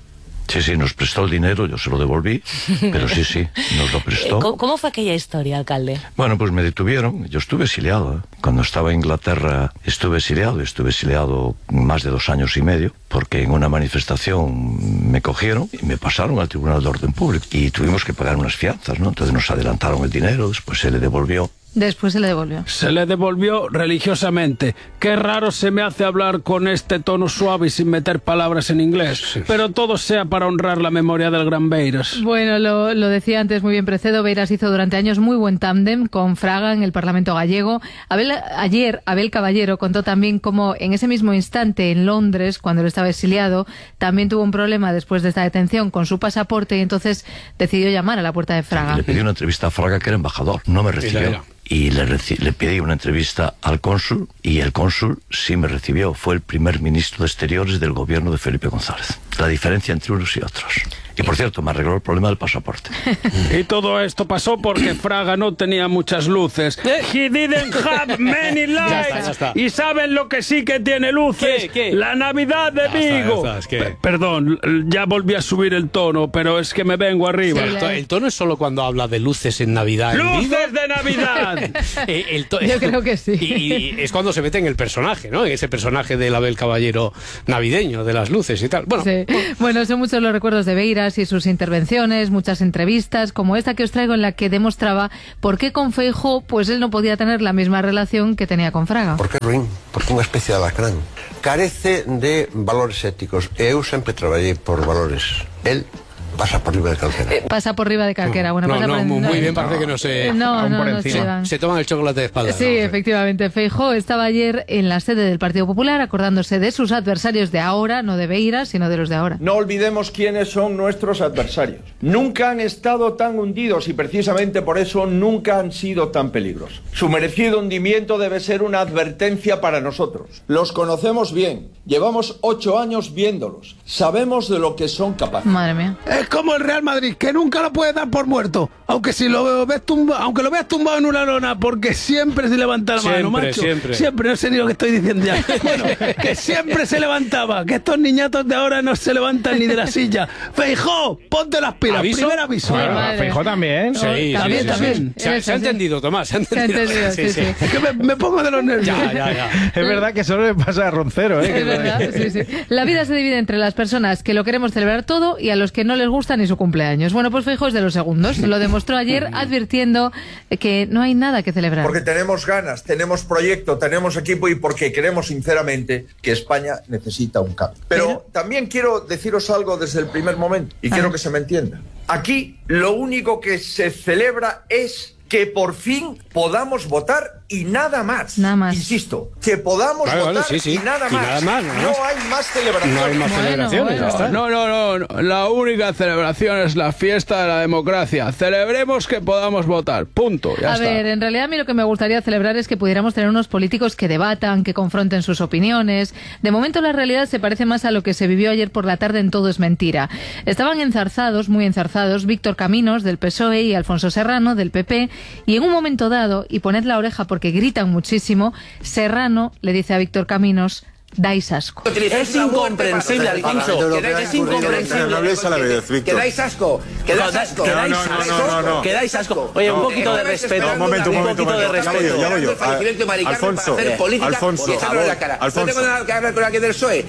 Sí, sí, nos prestó el dinero, yo se lo devolví, pero sí, sí, nos lo prestó. ¿Cómo, cómo fue aquella historia, alcalde? Bueno, pues me detuvieron, yo estuve exiliado, ¿eh? Cuando estaba en Inglaterra estuve exiliado, estuve exiliado más de dos años y medio, porque en una manifestación me cogieron y me pasaron al Tribunal de Orden Público y tuvimos que pagar unas fianzas, ¿no? Entonces nos adelantaron el dinero, después se le devolvió. Después se le devolvió. Se le devolvió religiosamente. Qué raro se me hace hablar con este tono suave y sin meter palabras en inglés. Sí. Pero todo sea para honrar la memoria del gran Beiras. Bueno, lo, lo decía antes muy bien Precedo. Beiras hizo durante años muy buen tándem con Fraga en el Parlamento gallego. Abel, ayer Abel Caballero contó también cómo en ese mismo instante en Londres, cuando él estaba exiliado, también tuvo un problema después de esta detención con su pasaporte y entonces decidió llamar a la puerta de Fraga. Le pedí una entrevista a Fraga, que era embajador. No me recibió. Y le, le pedí una entrevista al cónsul y el cónsul sí me recibió. Fue el primer ministro de Exteriores del gobierno de Felipe González. La diferencia entre unos y otros. Y por cierto, me arregló el problema del pasaporte. Y todo esto pasó porque Fraga no tenía muchas luces. He didn't have many lights. Ya está, ya está. Y ¿saben lo que sí que tiene luces? ¿Qué, qué? La Navidad de Vigo. Ya está, ya está, es que... Perdón, ya volví a subir el tono, pero es que me vengo arriba. Sí, el tono es solo cuando habla de luces en Navidad. ¡Luces en de Navidad! eh, el to... Yo creo que sí. Y, y es cuando se mete en el personaje, ¿no? En ese personaje del Abel Caballero navideño, de las luces y tal. Bueno, sí. Bueno, son muchos los recuerdos de Beiras y sus intervenciones, muchas entrevistas, como esta que os traigo en la que demostraba por qué con Feijóo pues él no podía tener la misma relación que tenía con Fraga. Porque é ruín, porque é unha especie de alacrán. Carece de valores éticos. E eu sempre traballei por valores. El pasa por riba de calquera. Eh, pasa por riba de calquera. Bueno, no, pasa no, por, muy no, bien, parece no, que no se... No, no, no, se, dan. se toman el chocolate de espalda. Sí, no, efectivamente. Feijóo estaba ayer en la sede del Partido Popular acordándose de sus adversarios de ahora, no de Beiras, sino de los de ahora. No olvidemos quiénes son nuestros adversarios. Nunca han estado tan hundidos y precisamente por eso nunca han sido tan peligrosos. Su merecido hundimiento debe ser una advertencia para nosotros. Los conocemos bien. Llevamos ocho años viéndolos. Sabemos de lo que son capaces. Madre mía. Es como el Real Madrid, que nunca lo puedes dar por muerto, aunque si lo ves tumba, aunque lo veas tumbado en una lona, porque siempre se levanta la siempre, mano, macho. Siempre, siempre, no sé ni lo que estoy diciendo ya. Bueno, que siempre se levantaba, que estos niñatos de ahora no se levantan ni de la silla. Feijóo, ponte las pilas. ¿Aviso? Primer aviso. Bueno, Feijóo también. Sí, sí, también, sí, también. Sí, sí. Se, ha, se ha entendido, Tomás. Se ha entendido. Se ha entendido, sí, sí. sí. Es que me, me pongo de los nervios. Ya, ya, ya. Es verdad que solo le pasa a Roncero, ¿eh? Es verdad, sí, sí. La vida se divide entre las personas que lo queremos celebrar todo y a los que no les gusta ni su cumpleaños. Bueno, pues Feijóo es de los segundos. Lo demostró ayer advirtiendo que no hay nada que celebrar. Porque tenemos ganas, tenemos proyecto, tenemos equipo y porque creemos sinceramente que España necesita un cambio. Pero, Pero... también quiero deciros algo desde el primer momento y ah. quiero que se me entienda. Aquí lo único que se celebra es que por fin podamos votar y nada más. Nada más. Insisto, que podamos vale, votar vale, sí, sí. y nada y más. Nada más no, no hay más celebraciones. No hay más bueno, celebraciones, bueno. ya está. No, no, no, no. La única celebración es la fiesta de la democracia. Celebremos que podamos votar. Punto. Ya a está. ver, en realidad a mí lo que me gustaría celebrar es que pudiéramos tener unos políticos que debatan, que confronten sus opiniones. De momento la realidad se parece más a lo que se vivió ayer por la tarde en Todo es Mentira. Estaban enzarzados, muy enzarzados, Víctor Caminos del P S O E y Alfonso Serrano del P P, y en un momento dado, y poned la oreja porque gritan muchísimo, Serrano le dice a Víctor Caminos: dais asco. Es incomprensible, Alfonso. Es incomprensible. Que dais asco. Que dais asco. Que dais asco. Que dais asco. Oye, un poquito de respeto. Un momento, un momento. Un poquito de respeto. Ya voy yo. Alfonso, Alfonso, Alfonso. No tengo nada que hablar con alguien del P S O E.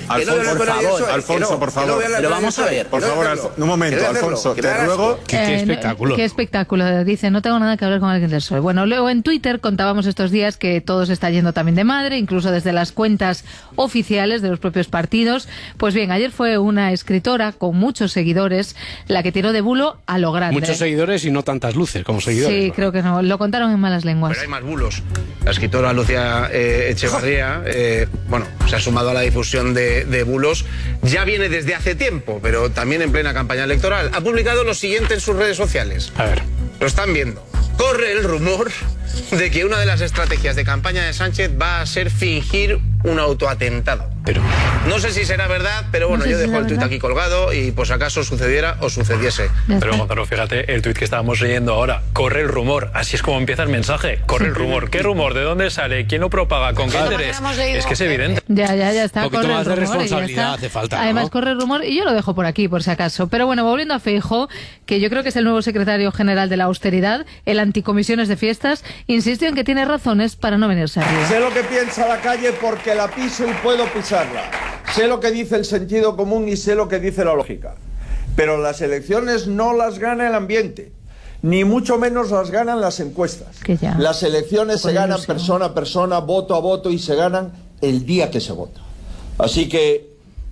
Alfonso, por favor. Pero vamos a ver. Por favor, un momento, Alfonso. Te ruego. Qué espectáculo. Qué espectáculo. Dice, no tengo nada que hablar con alguien del P S O E. Bueno, luego en Twitter contábamos estos días que todo se está yendo también de madre, incluso desde las cuentas oficiales de los propios partidos. Pues bien, ayer fue una escritora con muchos seguidores la que tiró de bulo a lo grande. Muchos seguidores y no tantas luces como seguidores. Sí, ¿no? creo que no. Lo contaron en malas lenguas. Pero hay más bulos. La escritora Lucía eh, Echevarría, eh, bueno, se ha sumado a la difusión de, de bulos. Ya viene desde hace tiempo, pero también en plena campaña electoral. Ha publicado lo siguiente en sus redes sociales. A ver. Lo están viendo. Corre el rumor de que una de las estrategias de campaña de Sánchez va a ser fingir un autoatentado. pero... No sé si será verdad, pero bueno, no yo si dejo el tuit aquí colgado y pues acaso sucediera o sucediese. Pero Gonzalo, fíjate, el tuit que estábamos leyendo ahora, corre el rumor, así es como empieza el mensaje, corre el rumor. ¿Qué rumor? ¿De dónde sale? ¿Quién lo propaga? ¿Con qué interés? Es que es evidente. Ya, ya, ya está. Un poquito corre más el de rumor responsabilidad hace falta, ¿no? Además, corre el rumor y yo lo dejo por aquí, por si acaso. Pero bueno, volviendo a Feijóo, que yo creo que es el nuevo secretario general de la austeridad, el anticomisiones de fiestas, insistió en que tiene razones para no venirse arriba. Sé lo que piensa la calle porque la piso y puedo pisarla. Sé lo que dice el sentido común y sé lo que dice la lógica. Pero las elecciones no las gana el ambiente, ni mucho menos las ganan las encuestas. Las elecciones se ganan persona a persona, voto a voto, y se ganan el día que se vota. Así que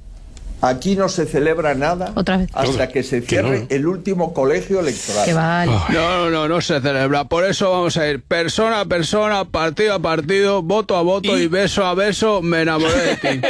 aquí no se celebra nada ¿Otra vez? hasta que se cierre no. el último colegio electoral. Que vale. No, no, no, no se celebra. Por eso vamos a ir persona a persona, partido a partido, voto a voto y, y beso a beso. Me enamoré de ti.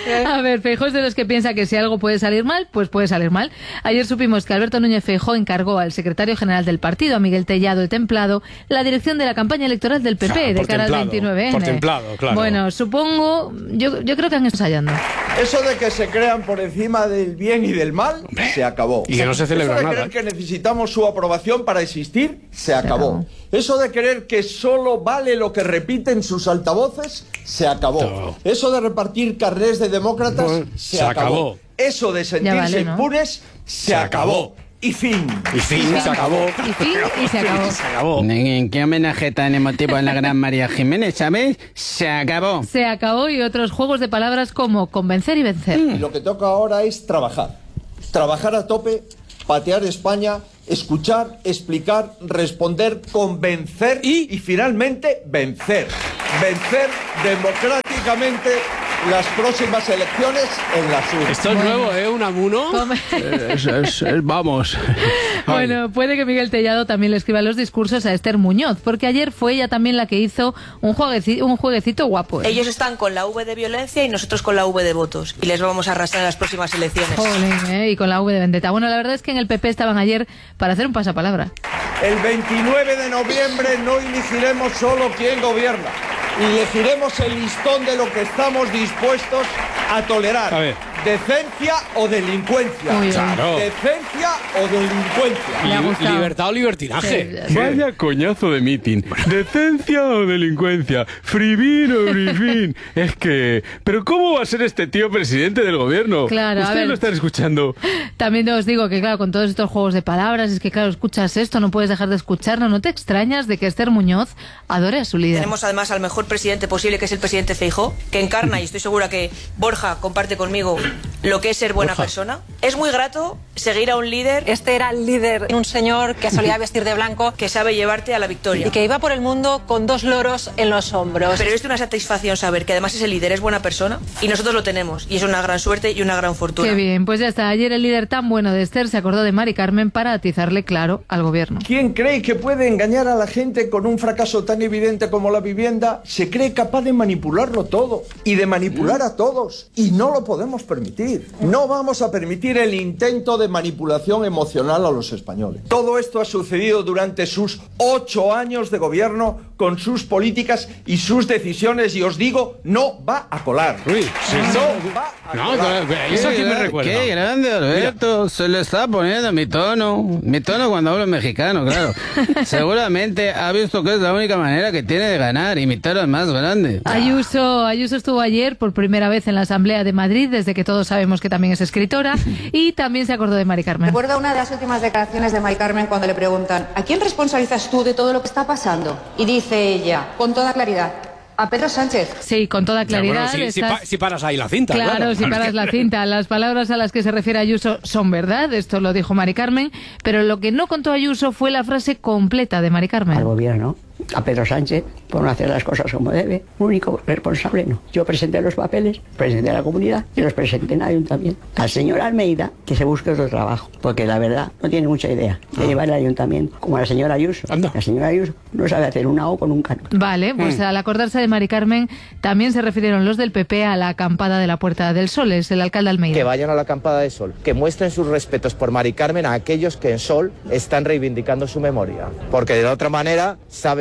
A ver, Feijóo es de los que piensa que si algo puede salir mal, pues puede salir mal. Ayer supimos que Alberto Núñez Feijóo encargó al secretario general del partido, a Miguel Tellado el Templado, la dirección de la campaña electoral del P P ah, de cara templado, al veintinueve ene. Por templado, claro. Bueno, supongo, yo, yo creo que han estado ensayando. Eso de que se crean por encima del bien y del mal, Hombre, se acabó. Y que no se celebra Eso de nada. creer que necesitamos su aprobación para existir, se acabó. Se acabó. Eso de creer que solo vale lo que repiten sus altavoces, se acabó. Todo. Eso de repartir carnés de demócratas, bueno, se, se acabó. acabó. Eso de sentirse vale, ¿no? impunes, se, se acabó. acabó. Y fin. Y fin, se acabó. Y fin, y se acabó. Se acabó. ¿En qué homenaje tan emotivo a la gran María Jiménez, sabes? Se acabó. Se acabó, y otros juegos de palabras como convencer y vencer. Y lo que toca ahora es trabajar. Trabajar a tope, patear España, escuchar, explicar, responder, convencer y, y finalmente vencer. Vencer democráticamente las próximas elecciones en las urnas. Esto es bueno. nuevo, ¿eh? Un amuno. es, es, es, vamos. Bueno, puede que Miguel Tellado también le escriba los discursos a Esther Muñoz, porque ayer fue ella también la que hizo un jueguecito, un jueguecito guapo. ¿eh? Ellos están con la V de violencia y nosotros con la V de votos. Y les vamos a arrastrar en las próximas elecciones. Jolín, ¿eh? Y con la V de vendetta. Bueno, la verdad es que en el P P estaban ayer para hacer un pasapalabra. El veintinueve de noviembre no elegiremos solo quién gobierna. Elegiremos el listón de lo que estamos dispuestos a tolerar. A ver. Decencia o delincuencia. Claro. Decencia o delincuencia. Li libertad o libertinaje. Sí. Vaya coñazo de mitin. Decencia o delincuencia. Frivin o frivin. Es que... ¿Pero cómo va a ser este tío presidente del gobierno? Claro, Ustedes lo están escuchando. También os digo que, claro, con todos estos juegos de palabras, es que, claro, escuchas esto, no puedes dejar de escucharlo. No te extrañas de que Esther Muñoz adore a su líder. Tenemos además al mejor presidente posible, que es el presidente Feijóo, que encarna, y estoy segura que Borja comparte conmigo, lo que es ser buena Borja. persona. Es muy grato seguir a un líder. Este era el líder, un señor que solía vestir de blanco, que sabe llevarte a la victoria. Y que iba por el mundo con dos loros en los hombros. Pero es de una satisfacción saber que además ese líder es buena persona y nosotros lo tenemos. Y es una gran suerte y una gran fortuna. Qué bien, pues ya está. Ayer el líder tan bueno de Esther se acordó de Mari Carmen para atizarle claro al gobierno. ¿Quién cree que puede engañar a la gente con un fracaso tan evidente como la vivienda? Se cree capaz de manipularlo todo y de manipular a todos. Y no lo podemos permitir. No vamos a permitir el intento de manipulación emocional a los españoles. Todo esto ha sucedido durante sus ocho años de gobierno, con sus políticas y sus decisiones, y os digo, no va a colar. Uy, sí, no va a no, colar. No, eso aquí me recuerda. Qué grande, Alberto. Mira. Se le está poniendo mi tono. Mi tono cuando hablo mexicano, claro. Seguramente ha visto que es la única manera que tiene de ganar, y mi tono es más grande. Ayuso, Ayuso estuvo ayer por primera vez en la Asamblea de Madrid, desde que todos sabemos que también es escritora, y también se acordó de Mari Carmen. Recuerda una de las últimas declaraciones de Mari Carmen cuando le preguntan ¿a quién responsabilizas tú de todo lo que está pasando? Y dice ella, con toda claridad, a Pedro Sánchez. Sí, con toda claridad. Ya, bueno, si, estás... si, pa si paras ahí la cinta. Claro, claro. si paras la cinta. Las palabras a las que se refiere Ayuso son verdad, esto lo dijo Mari Carmen, pero lo que no contó Ayuso fue la frase completa de Mari Carmen. Al gobierno, a Pedro Sánchez, por no hacer las cosas como debe, único responsable no. Yo presenté los papeles, presenté a la comunidad y los presenté en el ayuntamiento. Al señor Almeida, que se busque otro trabajo, porque la verdad no tiene mucha idea de llevar el ayuntamiento, como la señora Ayuso. Anda. La señora Ayuso no sabe hacer una O con un canuto. Vale, pues mm. al acordarse de Mari Carmen, también se refirieron los del P P a la acampada de la Puerta del Sol. Es el alcalde Almeida. Que vayan a la acampada de Sol, que muestren sus respetos por Mari Carmen a aquellos que en Sol están reivindicando su memoria, porque de la otra manera saben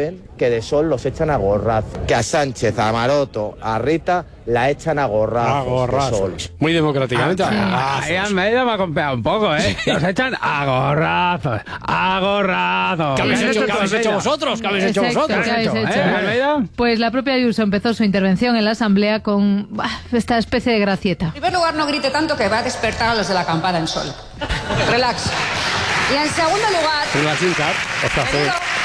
saben que de Sol los echan a gorrazos, que a Sánchez, a Maroto, a Rita la echan a gorrazos. A gorrazos. De Sol. Muy democráticamente. Ah, sí. Ahí me ha comprado un poco, ¿eh? Los echan a gorrazos, a gorrazos. ¿Qué habéis hecho, ¿qué habéis hecho vosotros? ¿Qué habéis hecho vosotros? ¿Qué habéis hecho? ¿Eh? Pues la propia Ayuso empezó su intervención en la Asamblea con bah, esta especie de gracieta. En primer lugar, no grite tanto que va a despertar a los de la acampada en Sol. Relax. Y en segundo lugar... Relaxing Cat. Que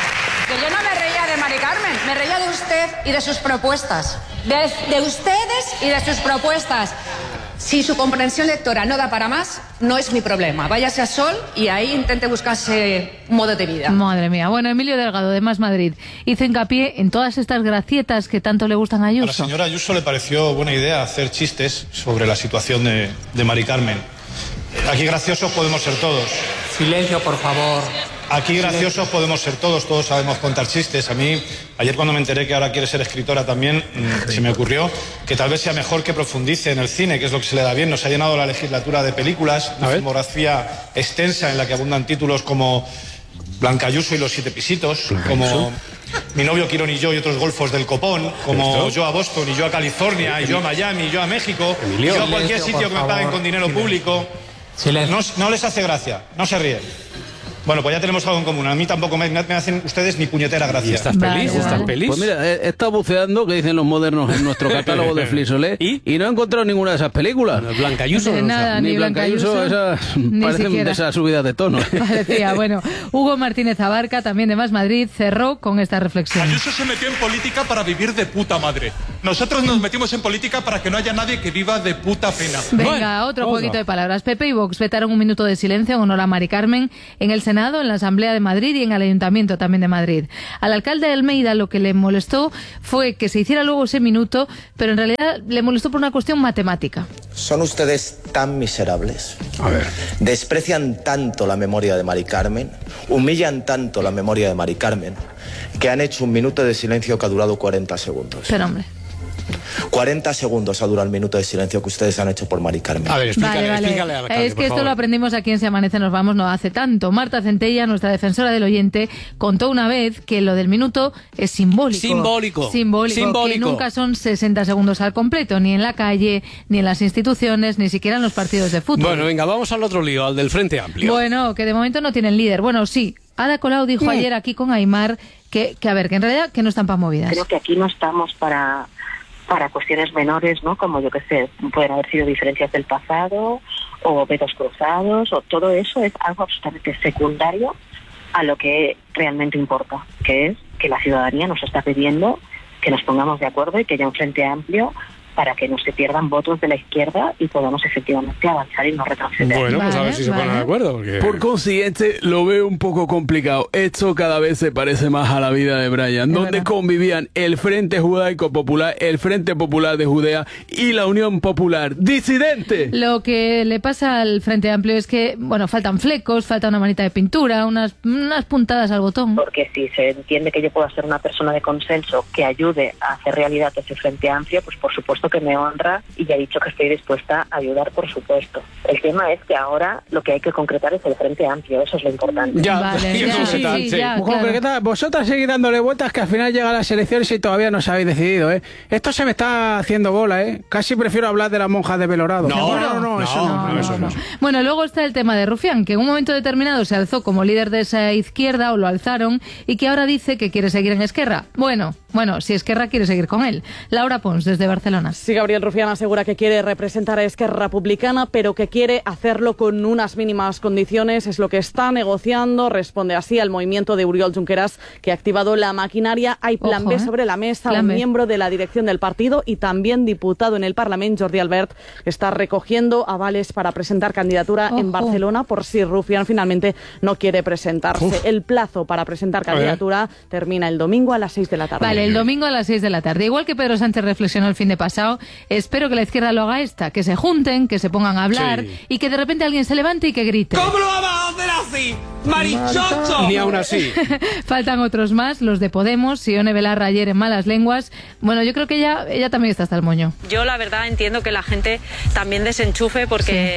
yo no me reía de Mari Carmen, me reía de usted y de sus propuestas. De, de ustedes y de sus propuestas. Si su comprensión lectora no da para más, no es mi problema. Váyase a Sol y ahí intente buscarse un modo de vida. Madre mía. Bueno, Emilio Delgado, de Más Madrid, hizo hincapié en todas estas gracietas que tanto le gustan a Ayuso. A la señora Ayuso le pareció buena idea hacer chistes sobre la situación de, de Mari Carmen. Aquí graciosos podemos ser todos. Silencio, por favor. Aquí graciosos podemos ser todos, todos sabemos contar chistes. A mí, ayer cuando me enteré que ahora quiere ser escritora también, mmm, se me ocurrió que tal vez sea mejor que profundice en el cine, que es lo que se le da bien. Nos ha llenado la legislatura de películas, una filmografía extensa en la que abundan títulos como Blanca Ayuso y los siete pisitos, como Mi novio Quirón y yo y otros golfos del Copón, como Yo a Boston y yo a California, y yo a Miami, y yo a México, y yo a cualquier sitio que me paguen con dinero público. No, no les hace gracia, no se ríen. Bueno, pues ya tenemos algo en común. A mí tampoco me, me hacen ustedes ni puñetera gracia. ¿Y estas pelis? Vale, ¿Estas pelis? Pues mira, he, he estado buceando, que dicen los modernos, en nuestro catálogo de Flisolé, ¿Y? y no he encontrado ninguna de esas películas. Blanca Ayuso. No, nada, ni, ni Blanca Ayuso, esas parecen siquiera de esas subidas de tono. Parecía, bueno. Hugo Martínez Abarca, también de Más Madrid, cerró con esta reflexión. Ayuso se metió en política para vivir de puta madre. Nosotros nos metimos en política para que no haya nadie que viva de puta pena. Venga, bueno, otro jueguito otra. de palabras. Pepe y Vox vetaron un minuto de silencio en honor a Mari Carmen en el Senado, en la Asamblea de Madrid y en el Ayuntamiento también de Madrid. Al alcalde de Almeida lo que le molestó fue que se hiciera luego ese minuto, pero en realidad le molestó por una cuestión matemática. ¿Son ustedes tan miserables? A ver. Desprecian tanto la memoria de Mari Carmen, humillan tanto la memoria de Mari Carmen, que han hecho un minuto de silencio que ha durado cuarenta segundos. Pero hombre. cuarenta segundos ha durado el minuto de silencio que ustedes han hecho por Mari Carmen. A ver, explícale, vale, vale. explícale al alcalde, Es que esto favor. lo aprendimos aquí en Se Amanece Nos Vamos no hace tanto. Marta Centella, nuestra defensora del oyente, contó una vez que lo del minuto es simbólico. Simbólico. Simbólico. Simbólico. Que nunca son sesenta segundos al completo, ni en la calle, ni en las instituciones, ni siquiera en los partidos de fútbol. Bueno, venga, vamos al otro lío, al del Frente Amplio. Bueno, que de momento no tienen líder. Bueno, sí. Ada Colau dijo mm. ayer aquí con Aimar que, que, a ver, que en realidad que no están para movidas. Creo que aquí no estamos para... para cuestiones menores, ¿no? Como yo que sé, pueden haber sido diferencias del pasado o vetos cruzados o todo eso es algo absolutamente secundario a lo que realmente importa, que es que la ciudadanía nos está pidiendo que nos pongamos de acuerdo y que haya un frente amplio para que no se pierdan votos de la izquierda y podamos efectivamente avanzar y no retroceder. Bueno, pues a ver si se ponen de acuerdo. Porque... Por consiguiente, lo veo un poco complicado. Esto cada vez se parece más a la vida de Brian, donde verdad. convivían el Frente Judaico Popular, el Frente Popular de Judea y la Unión Popular Disidente. Lo que le pasa al Frente Amplio es que, bueno, faltan flecos, falta una manita de pintura, unas, unas puntadas al botón. Porque si se entiende que yo puedo ser una persona de consenso que ayude a hacer realidad ese Frente Amplio, pues por supuesto que me honra y ya he dicho que estoy dispuesta a ayudar, por supuesto. El tema es que ahora lo que hay que concretar es el Frente Amplio, eso es lo importante. Ya, vale, ya, sí, sí, sí, sí. ya, Mujer, claro. ¿qué tal? Vosotras seguís dándole vueltas que al final llegan las elecciones y todavía no os habéis decidido, ¿eh? Esto se me está haciendo bola, ¿eh? Casi prefiero hablar de las monjas de Belorado. No, no, no, no, eso no. no, no, eso no. no. Bueno, luego está el tema de Rufián, que en un momento determinado se alzó como líder de esa izquierda, o lo alzaron, y que ahora dice que quiere seguir en Esquerra. Bueno, bueno, si Esquerra quiere seguir con él. Laura Pons, desde Barcelona. Sí, Gabriel Rufián asegura que quiere representar a Esquerra Republicana, pero que quiere hacerlo con unas mínimas condiciones. Es lo que está negociando. Responde así al movimiento de Oriol Junqueras, que ha activado la maquinaria. Hay plan Ojo, B ¿eh? sobre la mesa. Plan Un B. miembro de la dirección del partido y también diputado en el Parlamento, Jordi Albert, está recogiendo avales para presentar candidatura Ojo. en Barcelona por si Rufián finalmente no quiere presentarse. Uf. El plazo para presentar candidatura termina el domingo a las seis de la tarde. Vale, el domingo a las seis de la tarde. Igual que Pedro Sánchez reflexionó el fin de pasado, espero que la izquierda lo haga esta, que se junten, que se pongan a hablar sí. y que de repente alguien se levante y que grite. ¿Cómo lo vamos a hacer así? ¡Marichocho! Ni aún así. Faltan otros más, los de Podemos, Sione Belarra ayer en Malas Lenguas. Bueno, yo creo que ella, ella también está hasta el moño. Yo la verdad entiendo que la gente también desenchufe porque... Sí.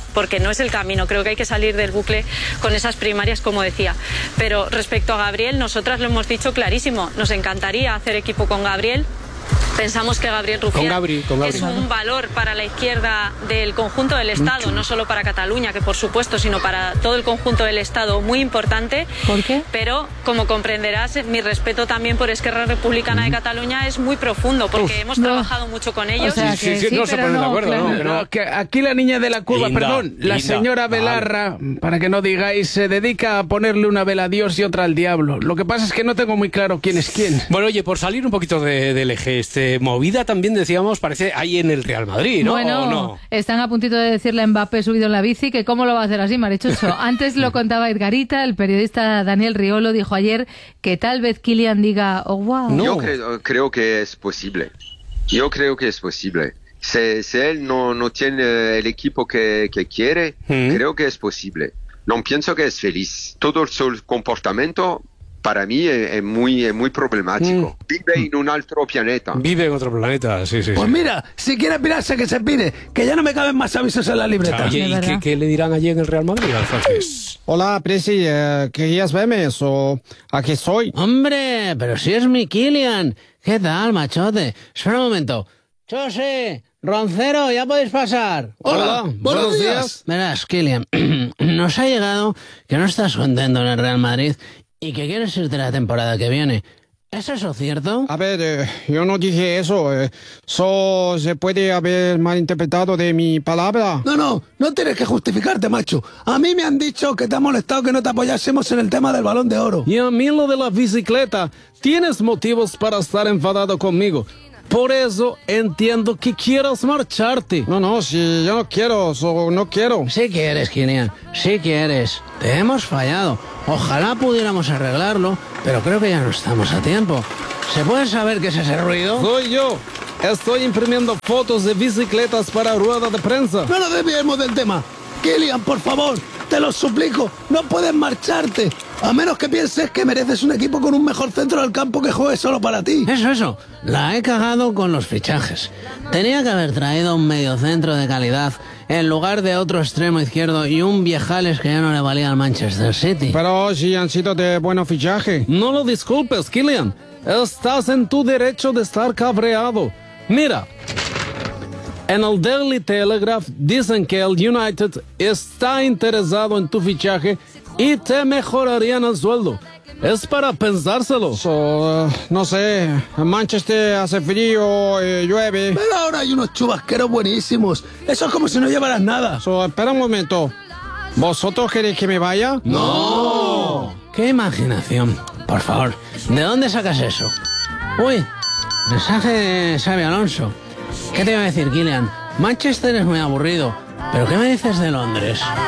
porque no es el camino. Creo que hay que salir del bucle con esas primarias, como decía. Pero respecto a Gabriel, nosotras lo hemos dicho clarísimo. Nos encantaría hacer equipo con Gabriel. Pensamos que Gabriel Rufián con Gabri, con Gabri. es un valor para la izquierda del conjunto del Estado, Mucho. no solo para Cataluña, que por supuesto, sino para todo el conjunto del Estado, muy importante. ¿Por qué? Pero, como comprenderás, mi respeto también por Esquerra Republicana de Cataluña es muy profundo, porque Uf, hemos no. trabajado mucho con ellos. O sea, sí, sí, sí, no se ponen no, de acuerdo. Claro. No, no, que aquí la niña de la curva, linda, perdón, la linda, señora Belarra, vale. para que no digáis, se dedica a ponerle una vela a Dios y otra al diablo. Lo que pasa es que no tengo muy claro quién es quién. Bueno, oye, por salir un poquito de, del eje, este, movida también decíamos, parece ahí en el Real Madrid, ¿no? Bueno, no? están a puntito de decirle a Mbappé subido en la bici que cómo lo va a hacer así, Marichucho. Antes lo contaba Edgarita, el periodista Daniel Riolo dijo ayer que tal vez Kylian diga, oh, wow. No. Yo creo, creo que es posible. Yo creo que es posible. Si, si él no, no tiene el equipo que, que quiere, ¿Mm? creo que es posible. No pienso que es feliz. Todo su comportamiento para mí es, es muy es muy problemático. Mm. Vive en un otro planeta. Vive en otro planeta, sí, sí. Pues sí. mira, si quiere pirarse, que se pire, que ya no me caben más avisos en la libreta. Oye, ¿y qué, qué le dirán allí en el Real Madrid, Alfajes? Hola, Presi, eh, ¿querías verme o aquí soy? Hombre, pero si es mi Kylian. ¿Qué tal, machote? Espera un momento. Chose, Roncero, ya podéis pasar. Hola, Hola. buenos días. Verás, Kylian, nos ha llegado que no estás contento en el Real Madrid y que quieres irte la temporada que viene. ¿Es eso cierto? A ver, eh, yo no dije eso. Eh, eso se puede haber malinterpretado de mi palabra. No, no, no tienes que justificarte, macho. A mí me han dicho que te ha molestado que no te apoyásemos en el tema del Balón de Oro. Y a mí lo de la bicicleta. Tienes motivos para estar enfadado conmigo. Por eso entiendo que quieras marcharte. No, no, si yo no quiero, so, no quiero. Sí quieres, Kylian, sí quieres. Te hemos fallado. Ojalá pudiéramos arreglarlo, pero creo que ya no estamos a tiempo. ¿Se puede saber qué es ese ruido? Soy yo. Estoy imprimiendo fotos de bicicletas para rueda de prensa. No nos desviemos del tema. Kylian, por favor, te lo suplico, no puedes marcharte. A menos que pienses que mereces un equipo con un mejor centro del campo que juegue solo para ti. Eso, eso. La he cagado con los fichajes. Tenía que haber traído un mediocentro de calidad en lugar de otro extremo izquierdo y un viejales que ya no le valía al Manchester City. Pero si han sido de buenos fichajes. No lo disculpes, Kylian. Estás en tu derecho de estar cabreado. Mira, en el Daily Telegraph dicen que el United está interesado en tu fichaje y te mejorarían el sueldo. Es para pensárselo. So, uh, no sé, en Manchester hace frío, eh, llueve. Pero ahora hay unos chubasqueros buenísimos. Eso es como si no llevaras nada. So, espera un momento. ¿Vosotros queréis que me vaya? ¡No! ¡Qué imaginación! Por favor, ¿de dónde sacas eso? Uy, mensaje de Xabi Alonso. ¿Qué te iba a decir, Kylian? Manchester es muy aburrido. ¿Pero qué me dices de Londres?